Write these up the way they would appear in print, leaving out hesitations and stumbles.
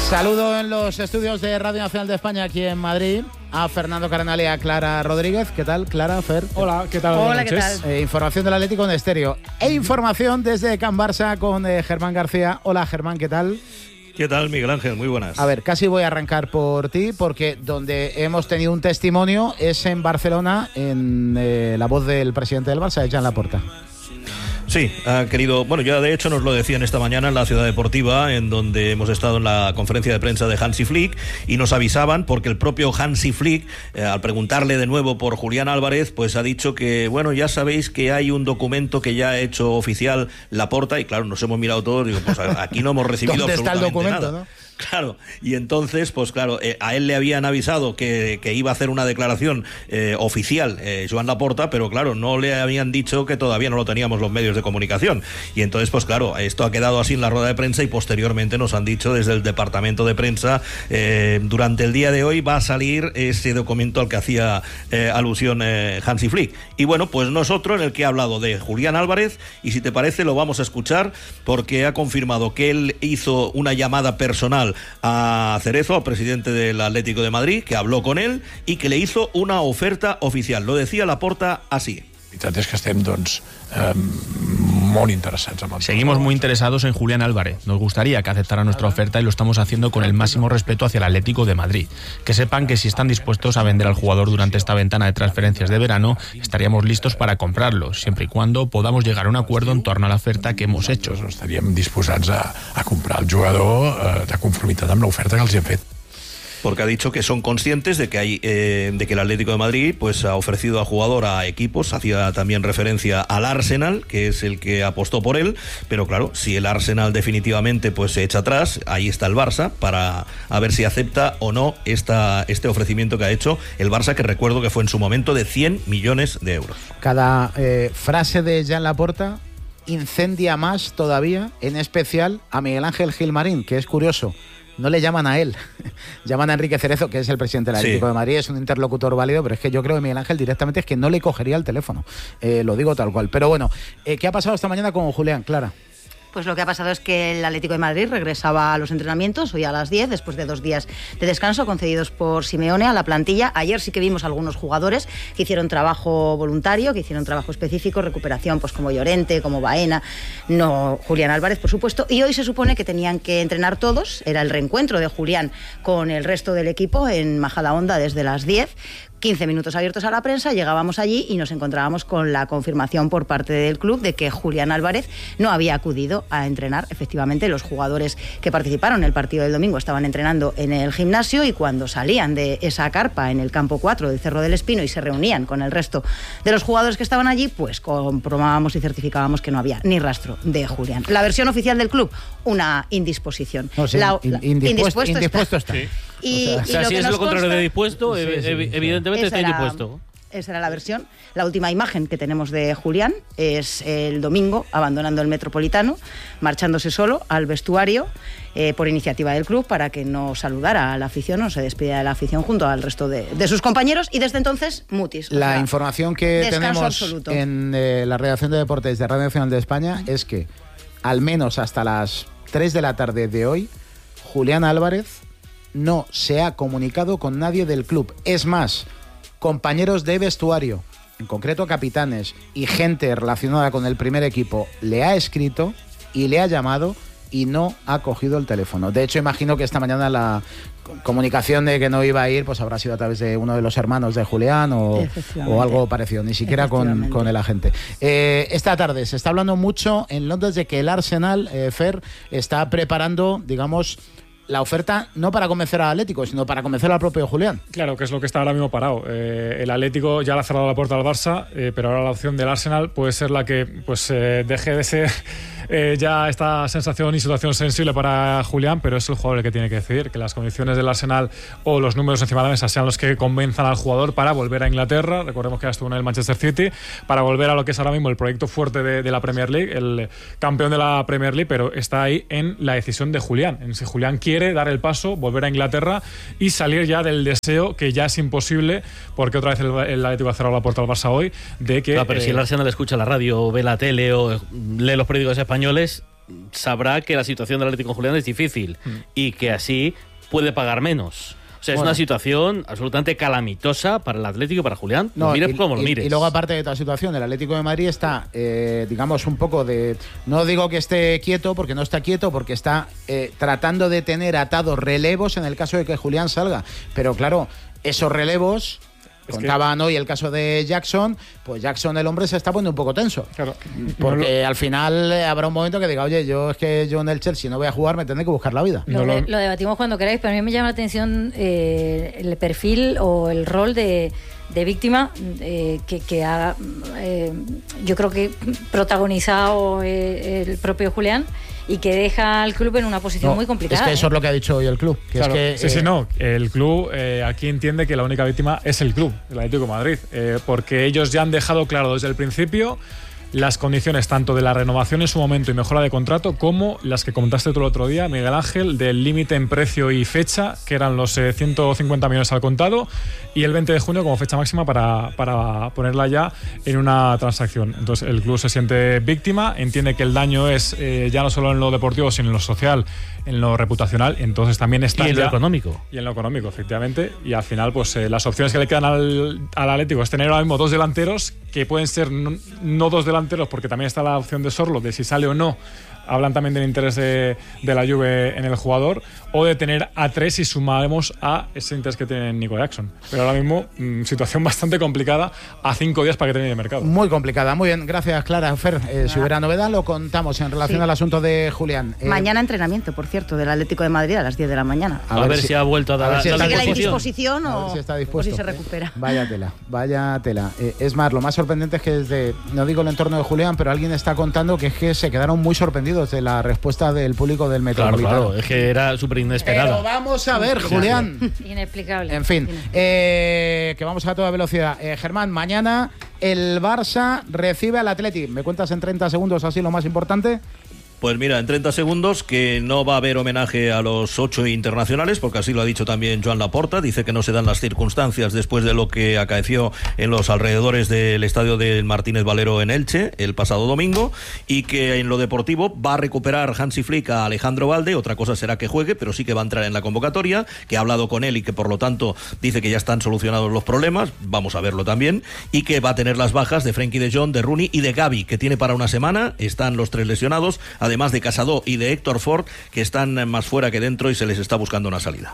Saludo en los estudios de Radio Nacional de España aquí en Madrid a Fernando Cardenal y a Clara Rodríguez. ¿Qué tal, Clara, Fer? Hola, ¿qué tal? Hola, ¿qué tal? Información del Atlético en estéreo. E información desde Can Barça con Germán García. Hola, Germán, ¿qué tal? ¿Qué tal, Miguel Ángel? Muy buenas. A ver, casi voy a arrancar por ti, porque donde hemos tenido un testimonio es en Barcelona, en la voz del presidente del Barça, Joan Laporta. Sí, ha querido, bueno, ya de hecho nos lo decían esta mañana en la Ciudad Deportiva, en donde hemos estado en la conferencia de prensa de Hansi Flick, y nos avisaban porque el propio Hansi Flick, al preguntarle de nuevo por Julián Álvarez, pues ha dicho que, bueno, ya sabéis que hay un documento que ya ha hecho oficial Laporta, y claro, nos hemos mirado todos, digo, pues aquí no hemos recibido ¿Dónde está el absolutamente documento, nada. ¿no? Claro, y entonces, pues claro, a él le habían avisado que iba a hacer una declaración oficial Joan Laporta, pero claro, no le habían dicho que todavía no lo teníamos los medios de comunicación. Y entonces, pues claro, esto ha quedado así en la rueda de prensa y posteriormente nos han dicho desde el departamento de prensa, durante el día de hoy va a salir ese documento al que hacía alusión Hansi Flick. Y bueno, pues nosotros en el que ha hablado de Julián Álvarez, y si te parece lo vamos a escuchar porque ha confirmado que él hizo una llamada personal a Cerezo, al presidente del Atlético de Madrid, que habló con él y que le hizo una oferta oficial. Lo decía Laporta así. Seguimos muy interesados en Julián Álvarez. Nos gustaría que aceptara nuestra oferta y lo estamos haciendo con el máximo respeto hacia el Atlético de Madrid. Que sepan que si están dispuestos a vender al jugador durante esta ventana de transferencias de verano, estaríamos listos para comprarlo, siempre y cuando podamos llegar a un acuerdo en torno a la oferta que hemos hecho. Estaríem disposats a comprar el jugador de conformitat amb l'oferta que els hem fet. Porque ha dicho que son conscientes de que el Atlético de Madrid pues ha ofrecido al jugador a equipos, hacía también referencia al Arsenal, que es el que apostó por él, pero claro, si el Arsenal definitivamente pues se echa atrás, ahí está el Barça para a ver si acepta o no este ofrecimiento que ha hecho el Barça, que recuerdo que fue en su momento de 100 millones de euros. Cada frase de Joan Laporta incendia más todavía, en especial a Miguel Ángel Gilmarín, que es curioso. No le llaman a él, llaman a Enrique Cerezo, que es el presidente del Atlético de Madrid, es un interlocutor válido, pero es que yo creo que Miguel Ángel directamente es que no le cogería el teléfono, lo digo tal cual. Pero bueno, ¿qué ha pasado esta mañana con Julián, Clara? Pues lo que ha pasado es que el Atlético de Madrid regresaba a los entrenamientos hoy a las 10, después de 2 días de descanso concedidos por Simeone a la plantilla. Ayer sí que vimos algunos jugadores que hicieron trabajo voluntario, que hicieron trabajo específico, recuperación, pues como Llorente, como Baena, no Julián Álvarez, por supuesto. Y hoy se supone que tenían que entrenar todos, era el reencuentro de Julián con el resto del equipo en Majadahonda desde las 10. 15 minutos abiertos a la prensa, llegábamos allí y nos encontrábamos con la confirmación por parte del club de que Julián Álvarez no había acudido a entrenar. Efectivamente, los jugadores que participaron en el partido del domingo estaban entrenando en el gimnasio y cuando salían de esa carpa en el campo 4 del Cerro del Espino y se reunían con el resto de los jugadores que estaban allí, pues comprobábamos y certificábamos que no había ni rastro de Julián. La versión oficial del club, una indisposición. No, sí, indispuesto está. Sí. O sea, si es lo contrario de dispuesto, evidentemente está indispuesto. Esa era la versión. La última imagen que tenemos de Julián es el domingo abandonando el Metropolitano, marchándose solo al vestuario por iniciativa del club para que no saludara a la afición, no se despidiera de la afición junto al resto de sus compañeros, y desde entonces mutis. La información que tenemos absoluto en la redacción de deportes de Radio Nacional de España es que al menos hasta las 3 de la tarde de hoy Julián Álvarez no se ha comunicado con nadie del club. Es más, compañeros de vestuario, en concreto capitanes y gente relacionada con el primer equipo, le ha escrito y le ha llamado y no ha cogido el teléfono. De hecho, imagino que esta mañana la comunicación de que no iba a ir pues habrá sido a través de uno de los hermanos de Julián o algo parecido, ni siquiera con el agente. Esta tarde se está hablando mucho en Londres de que el Arsenal, Fer, está preparando, digamos, la oferta no para convencer al Atlético, sino para convencer al propio Julián. Claro, que es lo que está ahora mismo parado. El Atlético ya le ha cerrado la puerta al Barça, pero ahora la opción del Arsenal puede ser la que pues deje de ser ya esta sensación y situación sensible para Julián, pero es el jugador el que tiene que decidir, que las condiciones del Arsenal o los números encima de la mesa sean los que convenzan al jugador para volver a Inglaterra. Recordemos que ya estuvo en el Manchester City, para volver a lo que es ahora mismo el proyecto fuerte de la Premier League, el campeón de la Premier League, pero está ahí en la decisión de Julián, en si Julián quiere dar el paso, volver a Inglaterra y salir ya del deseo, que ya es imposible, porque otra vez el Atlético ha cerrado la puerta al Barça hoy, de que... No, pero si el Arsenal escucha la radio, ve la tele o lee los periódicos españoles, sabrá que la situación del Atlético Julián es difícil y que así puede pagar menos. O sea, es una situación absolutamente calamitosa para el Atlético y para Julián. Mires como lo mires. Y luego, aparte de toda situación, el Atlético de Madrid está, digamos, un poco de... No digo que esté quieto, porque no está quieto, porque está tratando de tener atados relevos en el caso de que Julián salga. Pero claro, esos relevos... Contaban hoy el caso de Jackson, pues Jackson, el hombre, se está poniendo un poco tenso. Claro. Porque al final habrá un momento que diga, oye, yo en el Chelsea no voy a jugar, me tendré que buscar la vida. Lo debatimos cuando queráis, pero a mí me llama la atención el perfil o el rol de víctima que ha, yo creo que protagonizado el propio Julián, y que deja al club en una posición muy complicada. Es que eso es lo que ha dicho hoy el club. Que claro, es que, el club aquí entiende que la única víctima es el club, el Atlético de Madrid, porque ellos ya han dejado claro desde el principio las condiciones tanto de la renovación en su momento y mejora de contrato, como las que comentaste tú el otro día, Miguel Ángel, del límite en precio y fecha, que eran los 150 millones al contado, y el 20 de junio como fecha máxima para ponerla ya en una transacción. Entonces el club se siente víctima, entiende que el daño es ya no solo en lo deportivo, sino en lo social, en lo reputacional, entonces también está... Y en lo económico. Y en lo económico, efectivamente. Y al final, pues las opciones que le quedan al Atlético es tener ahora mismo dos delanteros, que pueden ser no dos delanteros, porque también está la opción de Sorlo, de si sale o no. Hablan también del interés de la Juve en el jugador, o de tener a tres si sumamos a ese interés que tiene Nico Jackson. Pero ahora mismo, situación bastante complicada a 5 días para que termine el mercado. Muy complicada. Muy bien, gracias, Clara. Fer, si hubiera novedad lo contamos en relación al asunto de Julián. Mañana entrenamiento, por cierto, del Atlético de Madrid a las 10 de la mañana. A ver si ha vuelto a dar la disposición o si está dispuesto. O si se recupera. Vaya tela. Es más, lo más sorprendente es que desde, no digo el entorno de Julián, pero alguien está contando que es que se quedaron muy sorprendidos de la respuesta del público del Metropolitano. Claro, es que era súper inesperada. Pero vamos a ver, Julián. Inexplicable. En fin, que vamos a toda velocidad. Germán, mañana el Barça recibe al Atleti. ¿Me cuentas en 30 segundos así lo más importante? Pues mira, en 30 segundos, que no va a haber homenaje a los 8 internacionales, porque así lo ha dicho también Joan Laporta. Dice que no se dan las circunstancias después de lo que acaeció en los alrededores del estadio del Martínez Valero en Elche el pasado domingo, y que en lo deportivo va a recuperar Hansi Flick a Alejandro Balde. Otra cosa será que juegue, pero sí que va a entrar en la convocatoria, que ha hablado con él y que por lo tanto dice que ya están solucionados los problemas. Vamos a verlo también. Y que va a tener las bajas de Frenkie de Jong, de Rooney y de Gavi, que tiene para una semana. Están los 3 lesionados, además de Casado y de Héctor Ford, que están más fuera que dentro y se les está buscando una salida.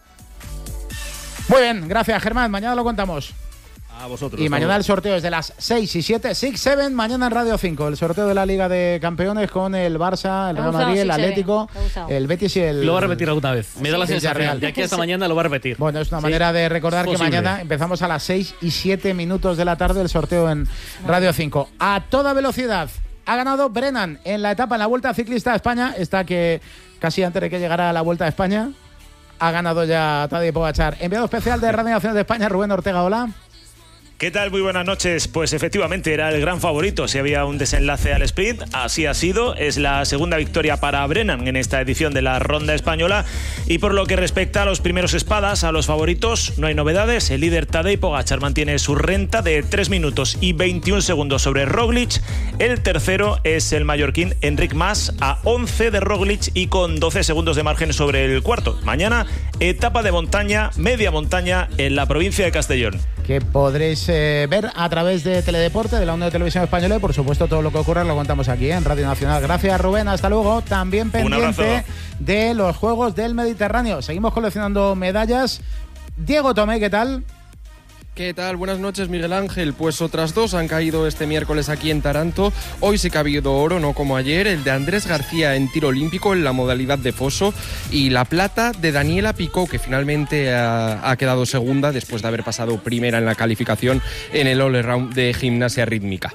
Muy bien, gracias, Germán. Mañana lo contamos. A vosotros. Y mañana el sorteo es de las 6 y 7, 6-7, mañana en Radio 5. El sorteo de la Liga de Campeones con el Barça, el Real Madrid, el Atlético, el Betis y el... Lo va a repetir alguna vez. Me da la sensación de aquí hasta mañana lo va a repetir. Bueno, es una manera de recordar que mañana empezamos a las 6 y 7 minutos de la tarde el sorteo en Radio 5. A toda velocidad. Ha ganado Brennan en la etapa, en la Vuelta Ciclista a España. Está que casi antes de que llegara a la Vuelta a España ha ganado ya Tadej Pogačar. Enviado especial de Radio Nacional de España, Rubén Ortega, hola. ¿Qué tal? Muy buenas noches. Pues efectivamente era el gran favorito si había un desenlace al sprint. Así ha sido. Es la segunda victoria para Brennan en esta edición de la Ronda Española. Y por lo que respecta a los primeros espadas, a los favoritos, no hay novedades. El líder Tadej Pogačar mantiene su renta de 3 minutos y 21 segundos sobre Roglic. El tercero es el mallorquín Enric Mas, a 11 de Roglic y con 12 segundos de margen sobre el cuarto. Mañana, etapa de montaña, media montaña en la provincia de Castellón. Que podréis ver a través de Teledeporte, de la Onda de Televisión Española, y por supuesto todo lo que ocurra lo contamos aquí en Radio Nacional. Gracias, Rubén, hasta luego. También pendiente de los Juegos del Mediterráneo. Seguimos coleccionando medallas. Diego Tomé, ¿qué tal? ¿Qué tal? Buenas noches, Miguel Ángel. Pues otras dos han caído este miércoles aquí en Taranto. Hoy sí que ha habido oro, no como ayer. El de Andrés García en tiro olímpico en la modalidad de foso. Y la plata de Daniela Picó, que finalmente ha quedado segunda después de haber pasado primera en la calificación en el all-around de gimnasia rítmica.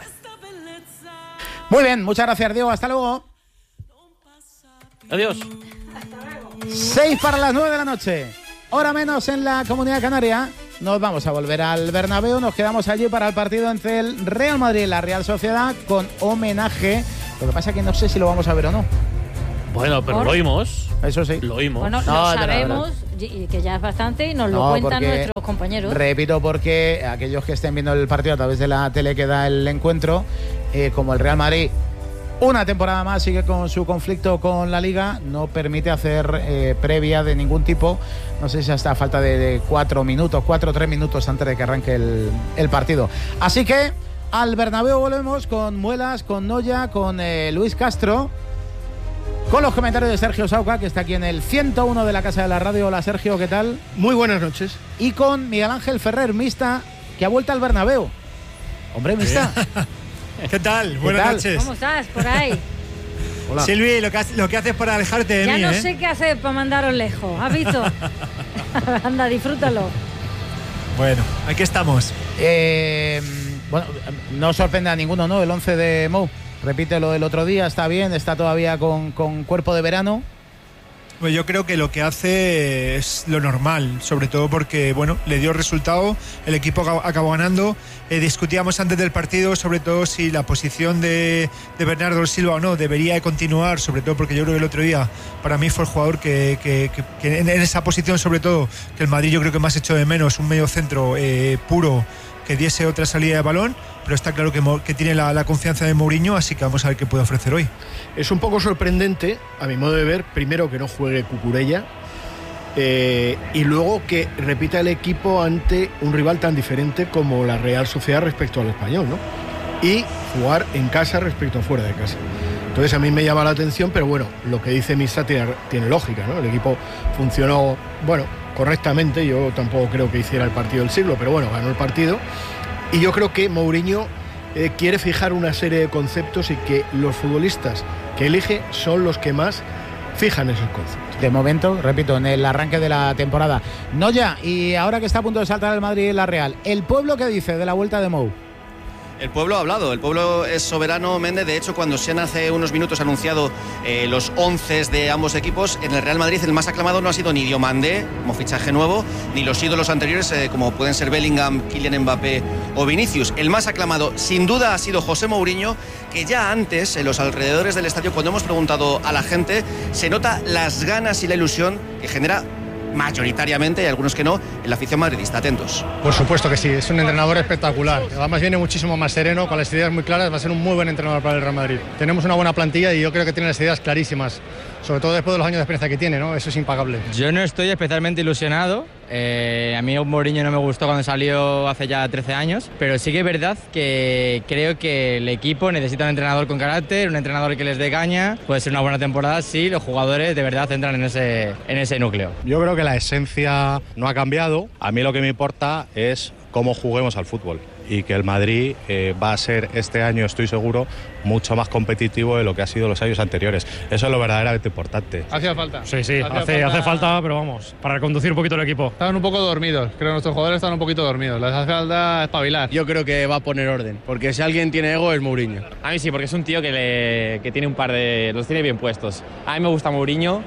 Muy bien, muchas gracias, Diego. Hasta luego. Adiós. 6 para las 9 de la noche. Hora menos en la Comunidad Canaria. Nos vamos a volver al Bernabéu. Nos quedamos allí para el partido entre el Real Madrid y la Real Sociedad con homenaje. Lo que pasa es que no sé si lo vamos a ver o no. Bueno, pero lo oímos. Eso sí. Lo oímos. Bueno, no, lo sabemos, y que ya es bastante, y nos lo cuentan nuestros compañeros. Repito, porque aquellos que estén viendo el partido a través de la tele que da el encuentro, como el Real Madrid una temporada más, sigue con su conflicto con la Liga, no permite hacer previa de ningún tipo, no sé si hasta falta de 4 o 3 minutos antes de que arranque el partido. Así que al Bernabéu volvemos con Muelas, con Noya, con Luis Castro, con los comentarios de Sergio Sauca, que está aquí en el 101 de la Casa de la Radio. Hola Sergio, ¿qué tal? Muy buenas noches. Y con Miguel Ángel Ferrer, Mista, que ha vuelto al Bernabéu. Hombre, Mista. ¿Qué tal? Buenas noches. ¿Cómo estás por ahí? Hola. Silvi, lo que haces para alejarte de mí, Ya no sé qué hacer para mandaros lejos. ¿Has visto? Anda, disfrútalo. Bueno, aquí estamos. Bueno, no sorprende a ninguno, ¿no? El 11 de Mou. Repite lo del otro día, está bien, está todavía con cuerpo de verano. Pues yo creo que lo que hace es lo normal, sobre todo porque, bueno, le dio resultado, el equipo acabó ganando. Discutíamos antes del partido, sobre todo si la posición de Bernardo Silva o no debería de continuar, sobre todo porque yo creo que el otro día para mí fue el jugador que en esa posición, sobre todo, que el Madrid yo creo que más echó de menos, un medio centro puro que diese otra salida de balón, pero está claro que tiene la confianza de Mourinho, así que vamos a ver qué puede ofrecer hoy. Es un poco sorprendente, a mi modo de ver, primero que no juegue Cucurella y luego que repita el equipo ante un rival tan diferente como la Real Sociedad respecto al Español, ¿no? Y jugar en casa respecto a fuera de casa. Entonces a mí me llama la atención, pero bueno, lo que dice Misa tiene lógica, ¿no? El equipo funcionó, bueno, correctamente, yo tampoco creo que hiciera el partido del siglo, pero bueno, ganó el partido. Y yo creo que Mourinho quiere fijar una serie de conceptos y que los futbolistas que elige son los que más fijan esos conceptos. De momento, repito, en el arranque de la temporada. Noya, y ahora que está a punto de saltar el Madrid y la Real, ¿el pueblo qué dice de la vuelta de Mou? El pueblo ha hablado, el pueblo es soberano, Méndez. De hecho, cuando se han hace unos minutos anunciado los 11 de ambos equipos, en el Real Madrid el más aclamado no ha sido ni Diomandé, como fichaje nuevo, ni los ídolos anteriores, como pueden ser Bellingham, Kylian Mbappé o Vinicius. El más aclamado, sin duda, ha sido José Mourinho, que ya antes, en los alrededores del estadio, cuando hemos preguntado a la gente, se nota las ganas y la ilusión que genera mayoritariamente, y algunos que no, en la afición madridista. Atentos. Por supuesto que sí, es un entrenador espectacular. Además viene muchísimo más sereno, con las ideas muy claras, va a ser un muy buen entrenador para el Real Madrid. Tenemos una buena plantilla y yo creo que tiene las ideas clarísimas, sobre todo después de los años de experiencia que tiene, ¿no? Eso es impagable. Yo no estoy especialmente ilusionado. A mí Mourinho no me gustó cuando salió hace ya 13 años, pero sí que es verdad que creo que el equipo necesita un entrenador con carácter, un entrenador que les dé caña. Puede ser una buena temporada si los jugadores de verdad entran en ese núcleo. Yo creo que la esencia no ha cambiado. A mí lo que me importa es cómo juguemos al fútbol y que el Madrid va a ser este año, estoy seguro, mucho más competitivo de lo que ha sido los años anteriores. Eso es lo verdaderamente importante. ¿Hacía falta? Sí, hace falta, pero vamos, para conducir un poquito el equipo. Estaban un poco dormidos, creo que nuestros jugadores están un poquito dormidos. Les hace falta espabilar. Yo creo que va a poner orden, porque si alguien tiene ego es Mourinho. A mí sí, porque es un tío que tiene un par de... los tiene bien puestos. A mí me gusta Mourinho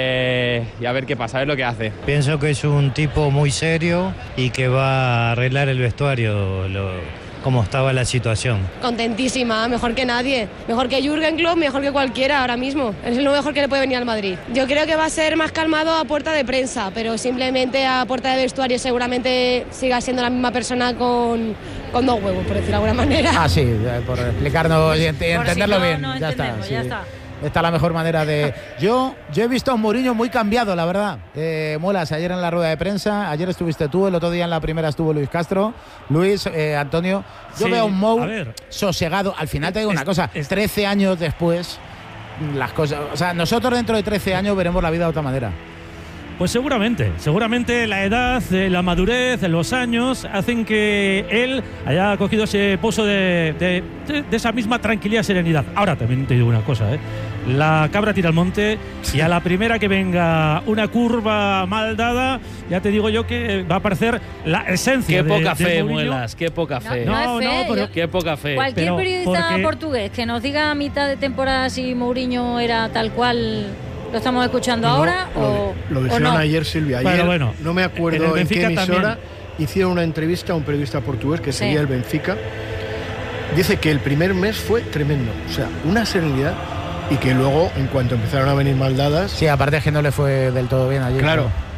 y a ver qué pasa, a ver lo que hace. Pienso que es un tipo muy serio y que va a arreglar el vestuario, cómo estaba la situación. Contentísima, mejor que nadie, mejor que Jürgen Klopp, mejor que cualquiera ahora mismo. Es lo mejor que le puede venir al Madrid. Yo creo que va a ser más calmado a puerta de prensa, pero simplemente a puerta de vestuario seguramente siga siendo la misma persona con dos huevos, por decirlo de alguna manera. Ah, sí, por explicarnos y entenderlo bien. No ya está. Ya está. Esta es la mejor manera de... Yo he visto a un Mourinho muy cambiado, la verdad. Muelas, ayer en la rueda de prensa, ayer estuviste tú, el otro día en la primera estuvo Luis Castro. Luis, Antonio, yo veo a un Mou sosegado. Al final te digo una cosa, 13 años después, las cosas... O sea, nosotros dentro de 13 años veremos la vida de otra manera. Pues seguramente la edad, la madurez, los años hacen que él haya cogido ese pozo de esa misma tranquilidad y serenidad. Ahora también te digo una cosa, la cabra tira al monte y a la primera que venga una curva mal dada, ya te digo yo que va a aparecer la esencia. Qué poca fe, Mourinho. Muelas, qué poca fe. No, pero qué poca fe. Cualquier periodista portugués que nos diga a mitad de temporada si Mourinho era tal cual lo estamos escuchando ahora lo dijeron no. Ayer, Silvia. Ayer, bueno, no me acuerdo en qué emisora, también hicieron una entrevista a un periodista portugués que seguía el Benfica. Dice que el primer mes fue tremendo, o sea, una serenidad, y que luego, en cuanto empezaron a venir maldadas... Sí, aparte es que no le fue del todo bien ayer. Claro,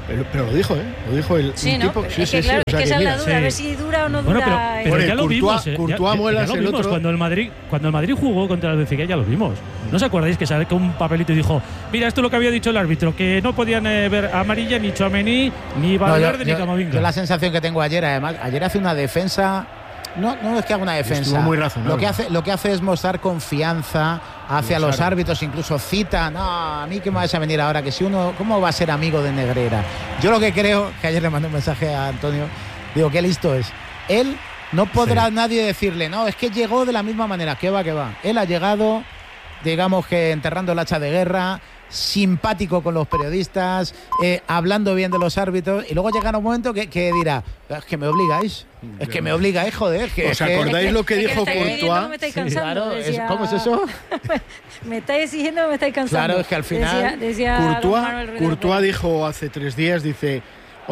Pero lo dijo, Lo dijo el Sí, un ¿no? tipo. Es que claro, es que esa es la duda, a ver si dura o no dura. Bueno, pero ya lo vimos. Courtois muelas ya lo el vimos. otro. Cuando el Madrid jugó contra el Benfica, ya lo vimos. ¿No os acordáis que sacó un papelito y dijo, mira, esto es lo que había dicho el árbitro, que no podían ver amarilla ni Tchouaméni, ni Valverde, ni Camavinga? Yo la sensación que tengo ayer, además, ayer hace una defensa. No es que haga una defensa. Estuvo muy razonable. Lo que hace es mostrar confianza hacia los árbitros, incluso cita. No, a mí que me vas a venir ahora, que si uno, ¿cómo va a ser amigo de Negreira? Yo lo que creo, que ayer le mandé un mensaje a Antonio, digo, qué listo es. Él no podrá nadie decirle, no, es que llegó de la misma manera, que va. Él ha llegado, digamos que enterrando el hacha de guerra, simpático con los periodistas, hablando bien de los árbitros, y luego llegará un momento que dirá, es que me obligáis, joder. ¿Os acordáis lo que dijo Courtois? Claro, ¿cómo es eso? Me estáis exigiendo, me estáis cansando. Claro, es que al final decía Courtois dijo hace 3 días, dice,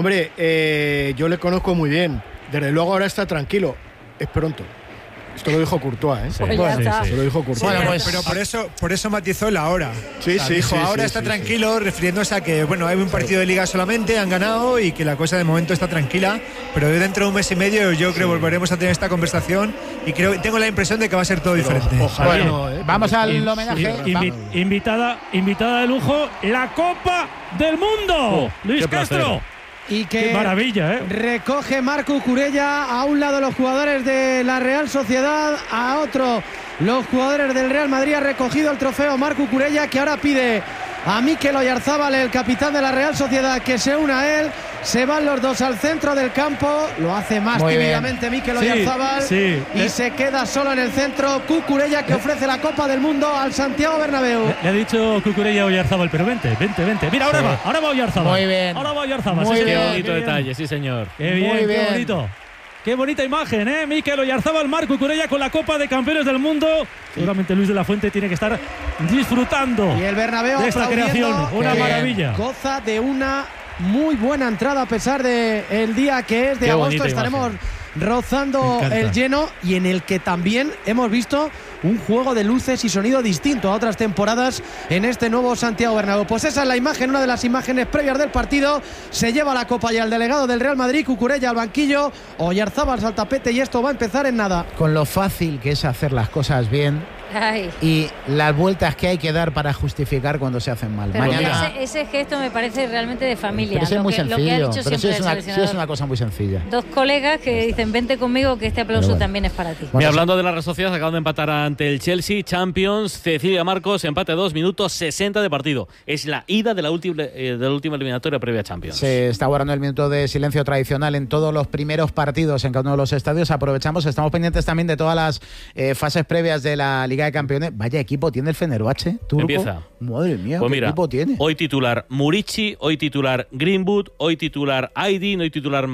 hombre, yo le conozco muy bien, desde luego ahora está tranquilo, es pronto. Esto lo dijo Courtois, Pues Se lo dijo Courtois. Bueno, pero por eso matizó la hora. Dijo, ahora está tranquilo, refiriéndose a que, bueno, hay un partido de liga solamente, han ganado y que la cosa de momento está tranquila, pero dentro de un mes y medio yo creo que volveremos a tener esta conversación y tengo la impresión de que va a ser todo diferente. Ojalá no, vamos al homenaje. Invitada de lujo, la Copa del Mundo. Luis Castro. Y que qué maravilla, recoge Marc Cucurella, a un lado los jugadores de la Real Sociedad, a otro los jugadores del Real Madrid. Ha recogido el trofeo Marc Cucurella, que ahora pide a Mikel Oyarzábal, el capitán de la Real Sociedad, que se una a él. Se van los dos al centro del campo, lo hace más muy tímidamente Mikel Oyarzábal y se queda solo en el centro Cucurella, que ofrece la Copa del Mundo al Santiago Bernabéu. Le ha dicho Cucurella a Oyarzábal, pero vente. Mira, ahora va Oyarzábal. Muy bien. Ahora va Oyarzábal. Qué bonito detalle, sí señor. Qué bien, qué bonito. Qué bonita imagen, Mikel Oyarzábal, Marc Cucurella con la Copa de Campeones del Mundo. Seguramente Luis de la Fuente tiene que estar disfrutando y el Bernabéu de esta creación. Una maravilla. Goza de una muy buena entrada a pesar del día que es de agosto. Estaremos rozando el lleno y en el que también hemos visto un juego de luces y sonido distinto a otras temporadas en este nuevo Santiago Bernabéu. Pues esa es la imagen, una de las imágenes previas del partido. Se lleva la copa y al delegado del Real Madrid, Cucurella al banquillo, Oyarzábal al tapete, y esto va a empezar en nada. Con lo fácil que es hacer las cosas bien. Ay. Y las vueltas que hay que dar para justificar cuando se hacen mal. Pero Mañana, ese gesto me parece realmente de familia. pero es muy sencillo. Lo que ha dicho pero siempre sí es una cosa muy sencilla. Dos colegas que dicen, vente conmigo, que este aplauso también es para ti. Y hablando de la Real Sociedad, acaban de empatar ante el Chelsea, Champions, Cecilia Marcos, empate a 2 minutos 60 de partido. Es la ida de la última eliminatoria previa a Champions. Se está guardando el minuto de silencio tradicional en todos los primeros partidos en cada uno de los estadios. Aprovechamos, estamos pendientes también de todas las fases previas de la Liga de Campeones. Vaya equipo tiene el Fenerbahce, turco. Empieza. Madre mía, pues ¿qué mira, equipo tiene? Hoy titular Murici, hoy titular Greenwood, hoy titular Aydin, hoy titular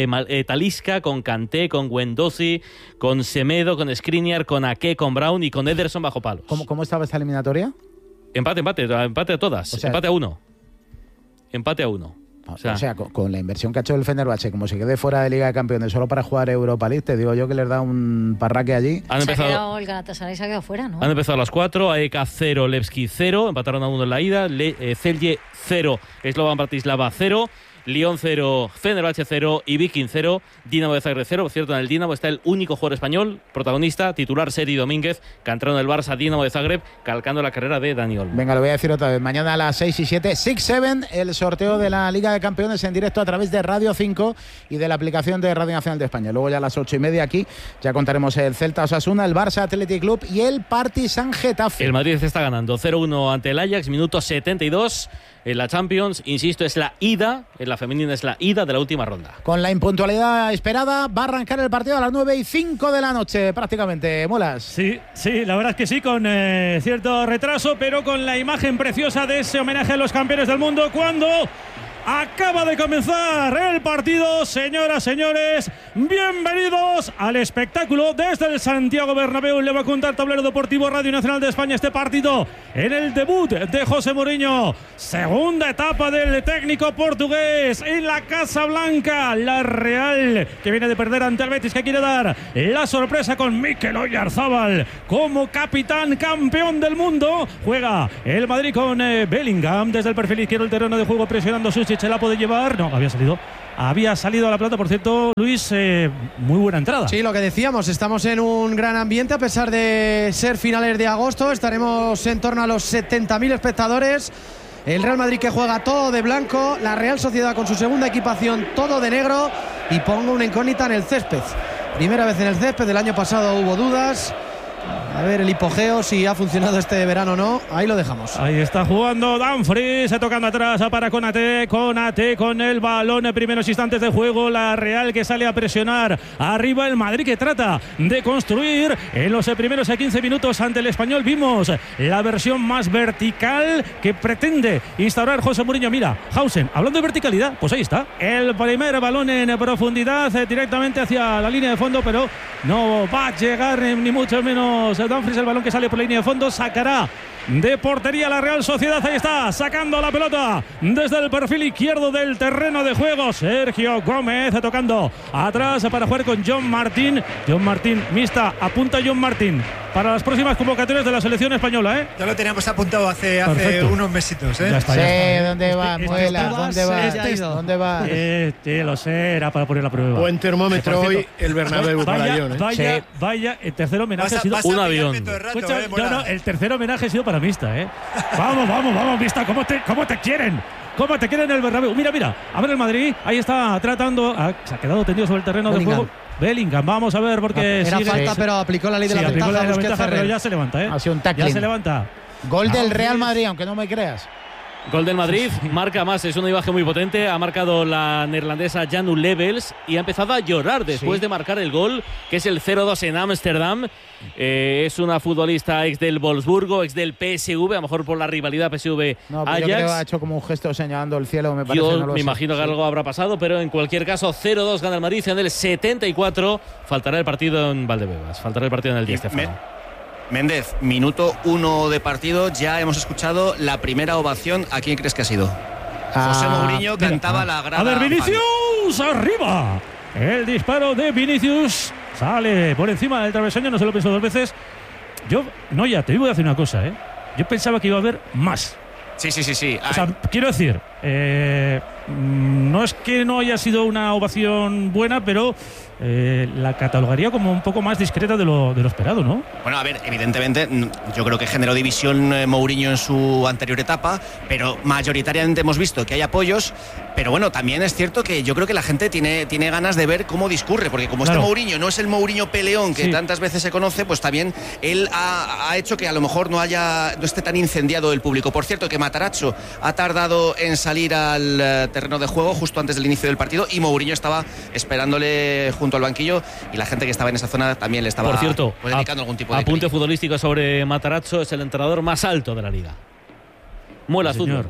Talisca, con Kanté, con Guendouzi, con Semedo, con Skriniar, con Ake, con Brown y con Ederson bajo palos. ¿Cómo estaba esta eliminatoria? Empate a todas. O sea, empate a 1. Empate a 1. O sea, con la inversión que ha hecho el Fenerbahce, como se quede fuera de Liga de Campeones solo para jugar Europa League, te digo yo que les da un parraque allí. El Galatasaray se ha quedado fuera, ¿no? Han empezado a las 4, AEK 0, Levski 0, empataron a 1 en la ida, Celje 0, Slovan Bratislava 0, Lyon 0, Fenerbahce 0 y Viking 0, Dinamo de Zagreb 0. Por cierto, en el Dinamo está el único jugador español, protagonista, titular Seri Domínguez, canterano del Barça, Dinamo de Zagreb, calcando la carrera de Dani Olmo. Venga, lo voy a decir otra vez. Mañana a las 6 y 7, 6-7, el sorteo de la Liga de Campeones en directo a través de Radio 5 y de la aplicación de Radio Nacional de España. Luego ya a las 8 y media aquí ya contaremos el Celta Osasuna, el Barça Athletic Club y el Partizan Getafe. El Madrid está ganando 0-1 ante el Ajax, minuto 72. En la Champions, insisto, es la ida, en la femenina es la ida de la última ronda. Con la impuntualidad esperada, va a arrancar el partido a las 9:05 de la noche, prácticamente. ¿Molas? Sí, la verdad es que sí, con cierto retraso, pero con la imagen preciosa de ese homenaje a los campeones del mundo cuando acaba de comenzar el partido, señoras, señores. Bienvenidos al espectáculo desde el Santiago Bernabéu. Le va a contar Tablero Deportivo Radio Nacional de España este partido en el debut de José Mourinho. Segunda etapa del técnico portugués en la Casa Blanca. La Real, que viene de perder ante el Betis, que quiere dar la sorpresa con Mikel Oyarzabal como capitán, campeón del mundo. Juega el Madrid con Bellingham desde el perfil izquierdo del terreno de juego, presionando Susic. ¿Se la puede llevar? No, había salido a la pelota, por cierto, Luis, muy buena entrada. Sí, lo que decíamos, estamos en un gran ambiente a pesar de ser finales de agosto. Estaremos en torno a los 70.000 espectadores. El Real Madrid que juega todo de blanco, la Real Sociedad con su segunda equipación todo de negro, y pongo una incógnita en el césped. Primera vez en el césped, del año pasado hubo dudas. A ver el hipogeo, si ha funcionado este verano o no. Ahí lo dejamos. Ahí está jugando Dumfries, tocando atrás para Konaté con el balón en primeros instantes de juego. La Real que sale a presionar arriba, el Madrid que trata de construir en los primeros 15 minutos ante el Español. Vimos la versión más vertical que pretende instaurar José Mourinho. Mira, Hausen, hablando de verticalidad, pues ahí está el primer balón en profundidad, directamente hacia la línea de fondo, pero no va a llegar ni mucho menos Dumfries. El balón que sale por la línea de fondo, sacará de portería la Real Sociedad. Ahí está, sacando la pelota desde el perfil izquierdo del terreno de juego, Sergio Gómez, tocando atrás para jugar con John Martín. Mista, apunta John Martín para las próximas convocatorias de la selección española, Ya lo teníamos apuntado hace unos mesitos, Ya está. ¿Dónde va, Muela? ¿Dónde va? Lo sé, era para poner la prueba. Buen termómetro hoy el Bernabéu para John. Vaya, el tercer homenaje ha sido un avión. El tercer homenaje ha sido para Mista, Vamos, Mista, ¿cómo te quieren? ¿Cómo te quieren el Bernabéu? Mira, a ver el Madrid, ahí está tratando, se ha quedado tendido sobre el terreno de juego. Bellingham, vamos a ver, porque era falta, pero aplicó la ley de la ventaja, pero ya se levanta, Ha sido un tackling. Ya se levanta. Gol del Real Madrid, aunque no me creas. Gol del Madrid, marca más, es una imagen muy potente. Ha marcado la neerlandesa Janu Levels y ha empezado a llorar después de marcar el gol, que es el 0-2 en Ámsterdam. Es una futbolista ex del Wolfsburgo, ex del PSV, a lo mejor por la rivalidad PSV-Ajax. No, yo creo que ha hecho como un gesto señalando el cielo, me parece. Yo me imagino que algo habrá pasado, pero en cualquier caso 0-2 gana el Madrid en el 74. Faltará el partido en Valdebebas, faltará el partido en el Di Stéfano. Méndez, minuto 1 de partido, ya hemos escuchado la primera ovación. ¿A quién crees que ha sido? José Mourinho cantaba la grada. A ver, Vinicius, arriba. El disparo de Vinicius sale por encima del travesaño, no se lo pensó dos veces. Te voy a decir una cosa, Yo pensaba que iba a haber más. Sí. O sea, quiero decir, no es que no haya sido una ovación buena, pero la catalogaría como un poco más discreta de lo esperado, ¿no? Bueno, a ver, evidentemente yo creo que generó división Mourinho en su anterior etapa, pero mayoritariamente hemos visto que hay apoyos. Pero bueno, también es cierto que yo creo que la gente tiene ganas de ver cómo discurre, porque como este Mourinho no es el Mourinho peleón que tantas veces se conoce, pues también él ha hecho que a lo mejor no esté tan incendiado el público. Por cierto, que Matarazzo ha tardado en salir al terreno de juego justo antes del inicio del partido y Mourinho estaba esperándole junto al banquillo y la gente que estaba en esa zona también le estaba dedicando algún tipo de apunte futbolístico sobre Matarazzo. Es el entrenador más alto de la liga. Muela fútbol.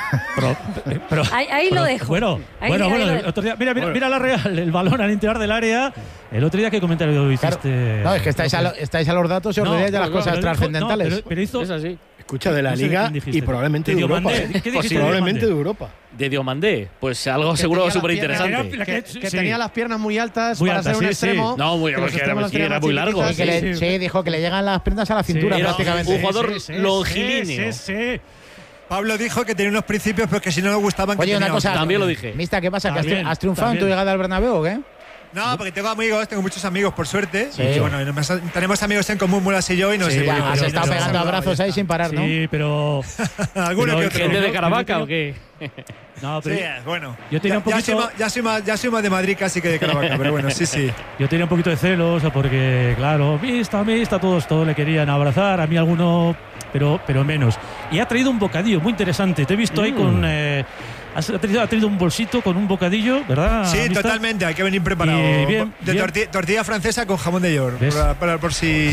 Ahí lo dejo. Bueno, otro día, mira la Real, el balón al interior del área. El otro día, ¿qué comentario hiciste? No, es que estáis a los datos y os olvidáis de las cosas trascendentales. Pero hizo, es así. Escucha, de la Liga y probablemente de Europa. Probablemente de Europa. De Diomandé, pues algo seguro súper interesante. Que tenía las piernas muy altas para ser un extremo. No, era muy largo. Dijo que le llegan las piernas a la cintura prácticamente. Un jugador longilíneo. Pablo dijo que tenía unos principios, pero que si no le gustaban. Oye, una cosa. También lo dije. Mista, ¿qué pasa? ¿Has triunfado en tu llegada al Bernabéu o qué? No, porque tengo muchos amigos, por suerte. Sí. Y bueno, tenemos amigos en común, Mulas y yo, y nos has estado pegando abrazos ahí sin parar, ¿no? Sí, pero. ¿Alguno que otro? ¿Gente de Caravaca o qué? No, pero bueno. Yo tenía un poquito. Ya soy más de Madrid casi que de Caravaca, pero bueno, sí. Yo tenía un poquito de celos porque, claro, Mista, todos le querían abrazar, a mí alguno, pero menos. Y ha traído un bocadillo muy interesante. Te he visto ahí con. Ha traído un bolsito con un bocadillo, ¿verdad? Sí, ¿Mista? Totalmente, hay que venir preparado. Tortilla francesa con jamón de york, por si.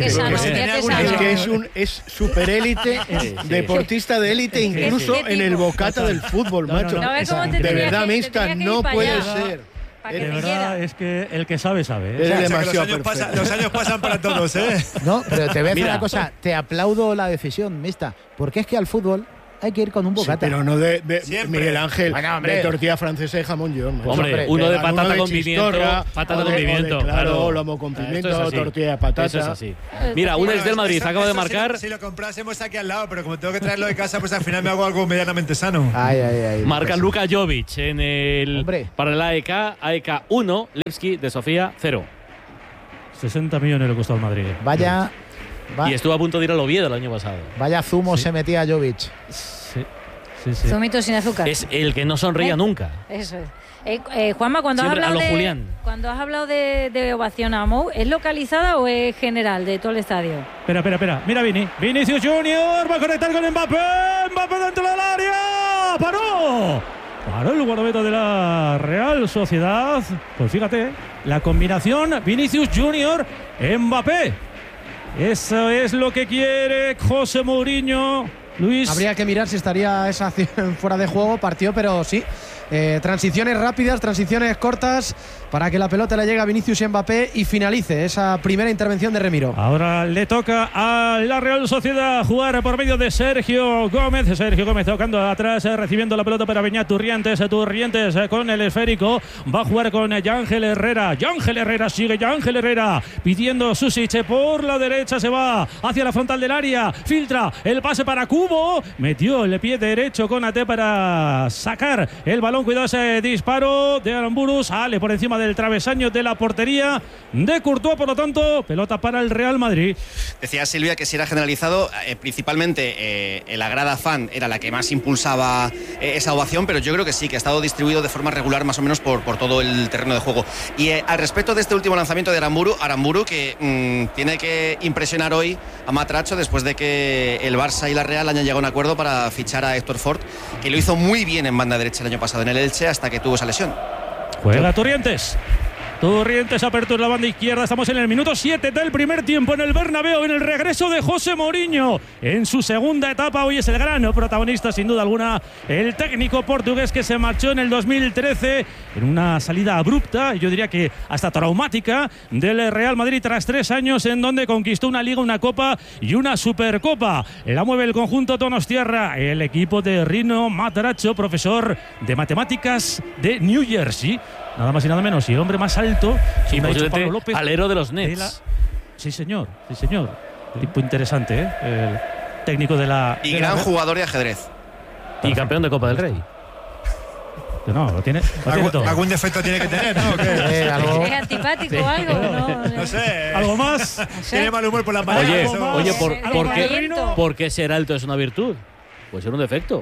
Es super élite, deportista de élite, incluso en el bocata del fútbol, macho. De verdad, Mista, no puede ser. De verdad, es que el que sabe, sabe. O sea, que los años pasan para todos, ¿eh? No, pero te voy a decir una cosa. Te aplaudo la decisión, Mista. Porque es que al fútbol hay que ir con un bocata. Sí, pero no de Miguel Ángel, bueno, de tortilla francesa y jamón york. Hombre, uno de patata con pimiento. Patata con pimiento, claro. Lomo con pimiento, tortilla de patata. Eso es así. Mira, un ex del Madrid acaba de marcar. Si lo comprásemos aquí al lado, pero como tengo que traerlo de casa, pues al final me hago algo medianamente sano. Marca Luka Jovic en el para el AEK 1, Levski de Sofía 0. 60 millones le costó al Madrid. Vaya. Y estuvo a punto de ir al Oviedo el año pasado. Vaya zumo se metía Jovic. Sí. Zumito sin azúcar. Es el que no sonreía nunca. Eso es. Juanma, cuando has hablado de ovación a Mou, ¿es localizada o es general de todo el estadio? Espera. Mira Vinicius Junior va a conectar con Mbappé. Mbappé dentro del área. ¡Paró el guardameta de la Real Sociedad! Pues fíjate, la combinación Vinicius Junior Mbappé. Eso es lo que quiere José Mourinho. Luis. Habría que mirar si estaría esa acción fuera de juego, partió, pero sí. Transiciones rápidas, transiciones cortas para que la pelota le llegue a Vinicius Mbappé y finalice esa primera intervención de Remiro. Ahora le toca a la Real Sociedad jugar por medio de Sergio Gómez. Sergio Gómez tocando atrás, recibiendo la pelota para Beñat Turrientes. Turrientes con el esférico. Va a jugar con Yángel Herrera. Sigue Yángel Herrera pidiendo Susic por la derecha. Se va hacia la frontal del área. Filtra el pase para Cubo. Metió el pie derecho con Ate para sacar el balón. Cuidado ese disparo de Aramburu. Sale por encima del travesaño de la portería de Courtois. Por lo tanto, pelota para el Real Madrid. Decía Silvia que si era generalizado, principalmente la grada fan era la que más impulsaba esa ovación, pero yo creo que sí, que ha estado distribuido de forma regular más o menos por todo el terreno de juego. Y al respecto de este último lanzamiento de Aramburu que tiene que impresionar hoy a Matracho después de que el Barça y la Real hayan llegado a un acuerdo para fichar a Héctor Fort, que lo hizo muy bien en banda derecha el año pasado en el Elche hasta que tuvo esa lesión. Juega Turrientes, apertura en la banda izquierda. Estamos en el minuto 7 del primer tiempo en el Bernabéu, en el regreso de José Mourinho en su segunda etapa. Hoy es el gran protagonista, sin duda alguna, el técnico portugués que se marchó en el 2013 en una salida abrupta, yo diría que hasta traumática, del Real Madrid tras 3 años en donde conquistó una Liga, una Copa y una Supercopa. La mueve el conjunto Donostiarra, el equipo de Rino Matracho, profesor de matemáticas de New Jersey. Nada más y nada menos, y el hombre más alto, Pablo López, alero de los Nets. Sí, señor. Tipo interesante, ¿eh? El técnico de la. Y gran jugador de ajedrez. Y campeón de Copa del Rey. No, lo tiene todo. Algún defecto tiene que tener, ¿no? ¿Es antipático o algo? No sé. ¿Algo más? Tiene mal humor por la mañana. Oye, ¿por qué ser alto es una virtud? Puede ser un defecto.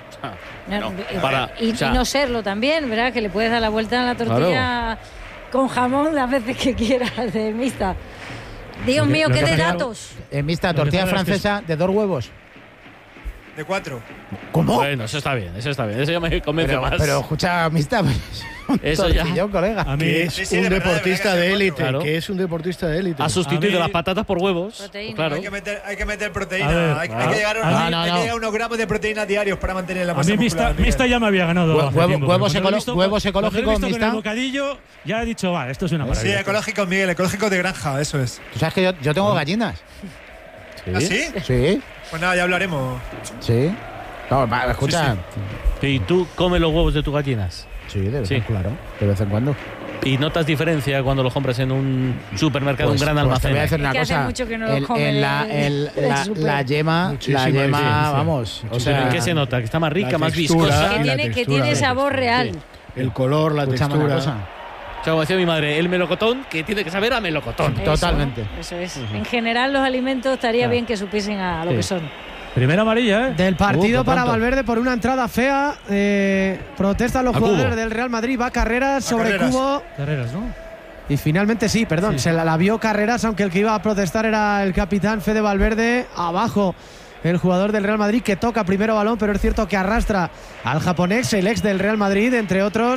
Y no serlo también, ¿verdad? Que le puedes dar la vuelta a la tortilla con jamón las veces que quieras de Mista. Dios mío, qué de datos. Mista, tortilla francesa de 2 huevos. De 4. ¿Cómo? Bueno, eso está bien. Eso ya me convence más. Pero escucha, Mista, eso ya. Colega. A mí es un deportista de élite. Que es un deportista de élite. Ha sustituido las patatas por huevos. Claro. Hay que meter proteína. Hay que llegar a unos gramos de proteína diarios para mantener la masa muscular. Mista ya me había ganado. Huevos ecológicos, Mista. En el bocadillo ya he dicho, esto es una maravilla. Sí, ecológicos, Miguel, ecológicos de granja, eso es. ¿Tú sabes que yo tengo gallinas? ¿Ah, sí? Sí. Pues nada, ya hablaremos. Sí. No, escucha. ¿Y tú comes los huevos de tus gallinas? Sí, de vez en cuando. De vez en cuando. ¿Y notas diferencia cuando los compras en un supermercado, un gran almacén? Te voy a decir una cosa. Hace mucho que no lo comen la yema, vamos. O sea, ¿en qué se nota? ¿Que está más rica, más viscosa? Que tiene sabor real. El color, la textura. O sea, como decía mi madre, el melocotón que tiene que saber a melocotón. Totalmente. Eso es. En general, los alimentos estaría bien que supiesen a lo que son. Primera amarilla, Del partido para Valverde por una entrada fea. Protestan los jugadores del Real Madrid. Va Carreras sobre Cubo. Carreras, ¿no? Y finalmente sí, perdón. Se la vio Carreras, aunque el que iba a protestar era el capitán Fede Valverde. Abajo el jugador del Real Madrid que toca primero balón, pero es cierto que arrastra al japonés, el ex del Real Madrid, entre otros.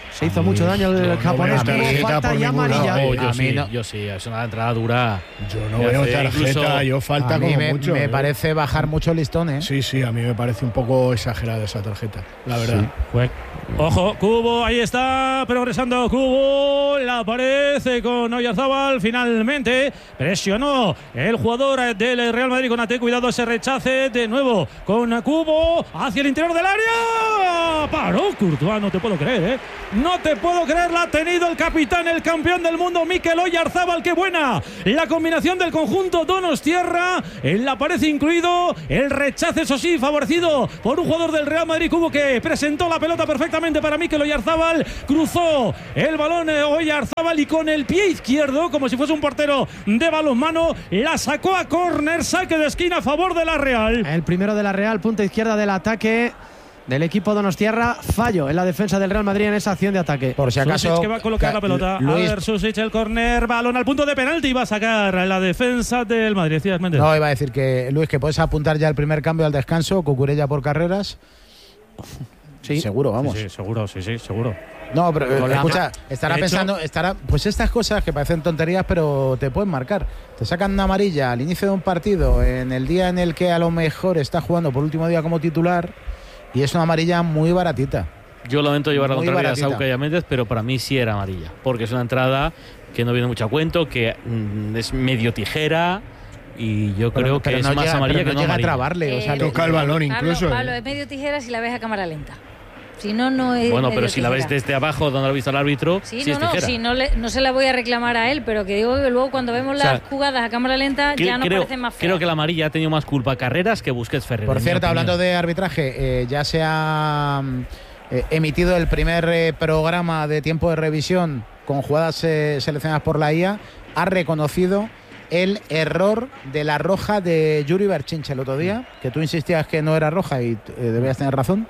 Se hizo mucho daño el japonés, tuvo falta y amarilla. Yo sí, es una entrada dura. Yo no veo tarjeta, yo falta como mucho. Me parece bajar mucho el listón, ¿eh? Sí, a mí me parece un poco exagerada esa tarjeta, la verdad. Sí. Ojo, Cubo, ahí está, progresando Cubo, la pared con Oyarzábal, finalmente presionó el jugador del Real Madrid con Ate, cuidado ese rechace, de nuevo con Cubo, hacia el interior del área, paró Courtois, no te puedo creer, ¿eh? No te puedo creer, la ha tenido el capitán, el campeón del mundo, Mikel Oyarzábal, qué buena la combinación del conjunto donostiarra, en la pared incluido, el rechace, eso sí, favorecido por un jugador del Real Madrid, Cubo, que presentó la pelota perfectamente para Mikel Oyarzábal, cruzó el balón Oyarzábal y con el pie izquierdo, como si fuese un portero de balonmano, la sacó a córner, saque de esquina a favor de la Real. El primero de la Real, punta izquierda del ataque del equipo donostiarra, fallo en la defensa del Real Madrid en esa acción de ataque. Por si acaso, Susic, que va a colocar la pelota. Luis, a ver, Susic, el córner, balón al punto de penalti y va a sacar la defensa del Madrid. Decías, Méndez. No, iba a decir que, Luis, que puedes apuntar ya el primer cambio al descanso, Cucurella por Carreras. Sí, seguro, vamos. Sí, seguro. No, pero escucha, pues estas cosas que parecen tonterías, pero te pueden marcar. Te sacan una amarilla al inicio de un partido, en el día en el que a lo mejor está jugando por último día como titular, y es una amarilla muy baratita. Yo lamento llevar la contraria a Sauca y a Méndez, pero para mí sí era amarilla, porque es una entrada que no viene mucho a cuento, que es medio tijera. Y yo creo que es más amarilla que no llega amarilla. a trabarle, o sea, toca el balón incluso. Pablo, es medio tijera si la ves a cámara lenta. Si no, no es. Bueno, pero si la ves desde abajo, donde lo ha visto el árbitro, sí, es tijera. no se la voy a reclamar a él, pero que digo que luego cuando vemos las jugadas a cámara lenta ya no parecen más feas. Creo que la amarilla ha tenido más culpa Carreras que Busquets Ferrer. Por cierto, hablando de arbitraje, ya se ha emitido el primer programa de tiempo de revisión con jugadas seleccionadas por la IA. Ha reconocido el error de la roja de Yuri Berchinche el otro día, que tú insistías que no era roja y debías tener razón.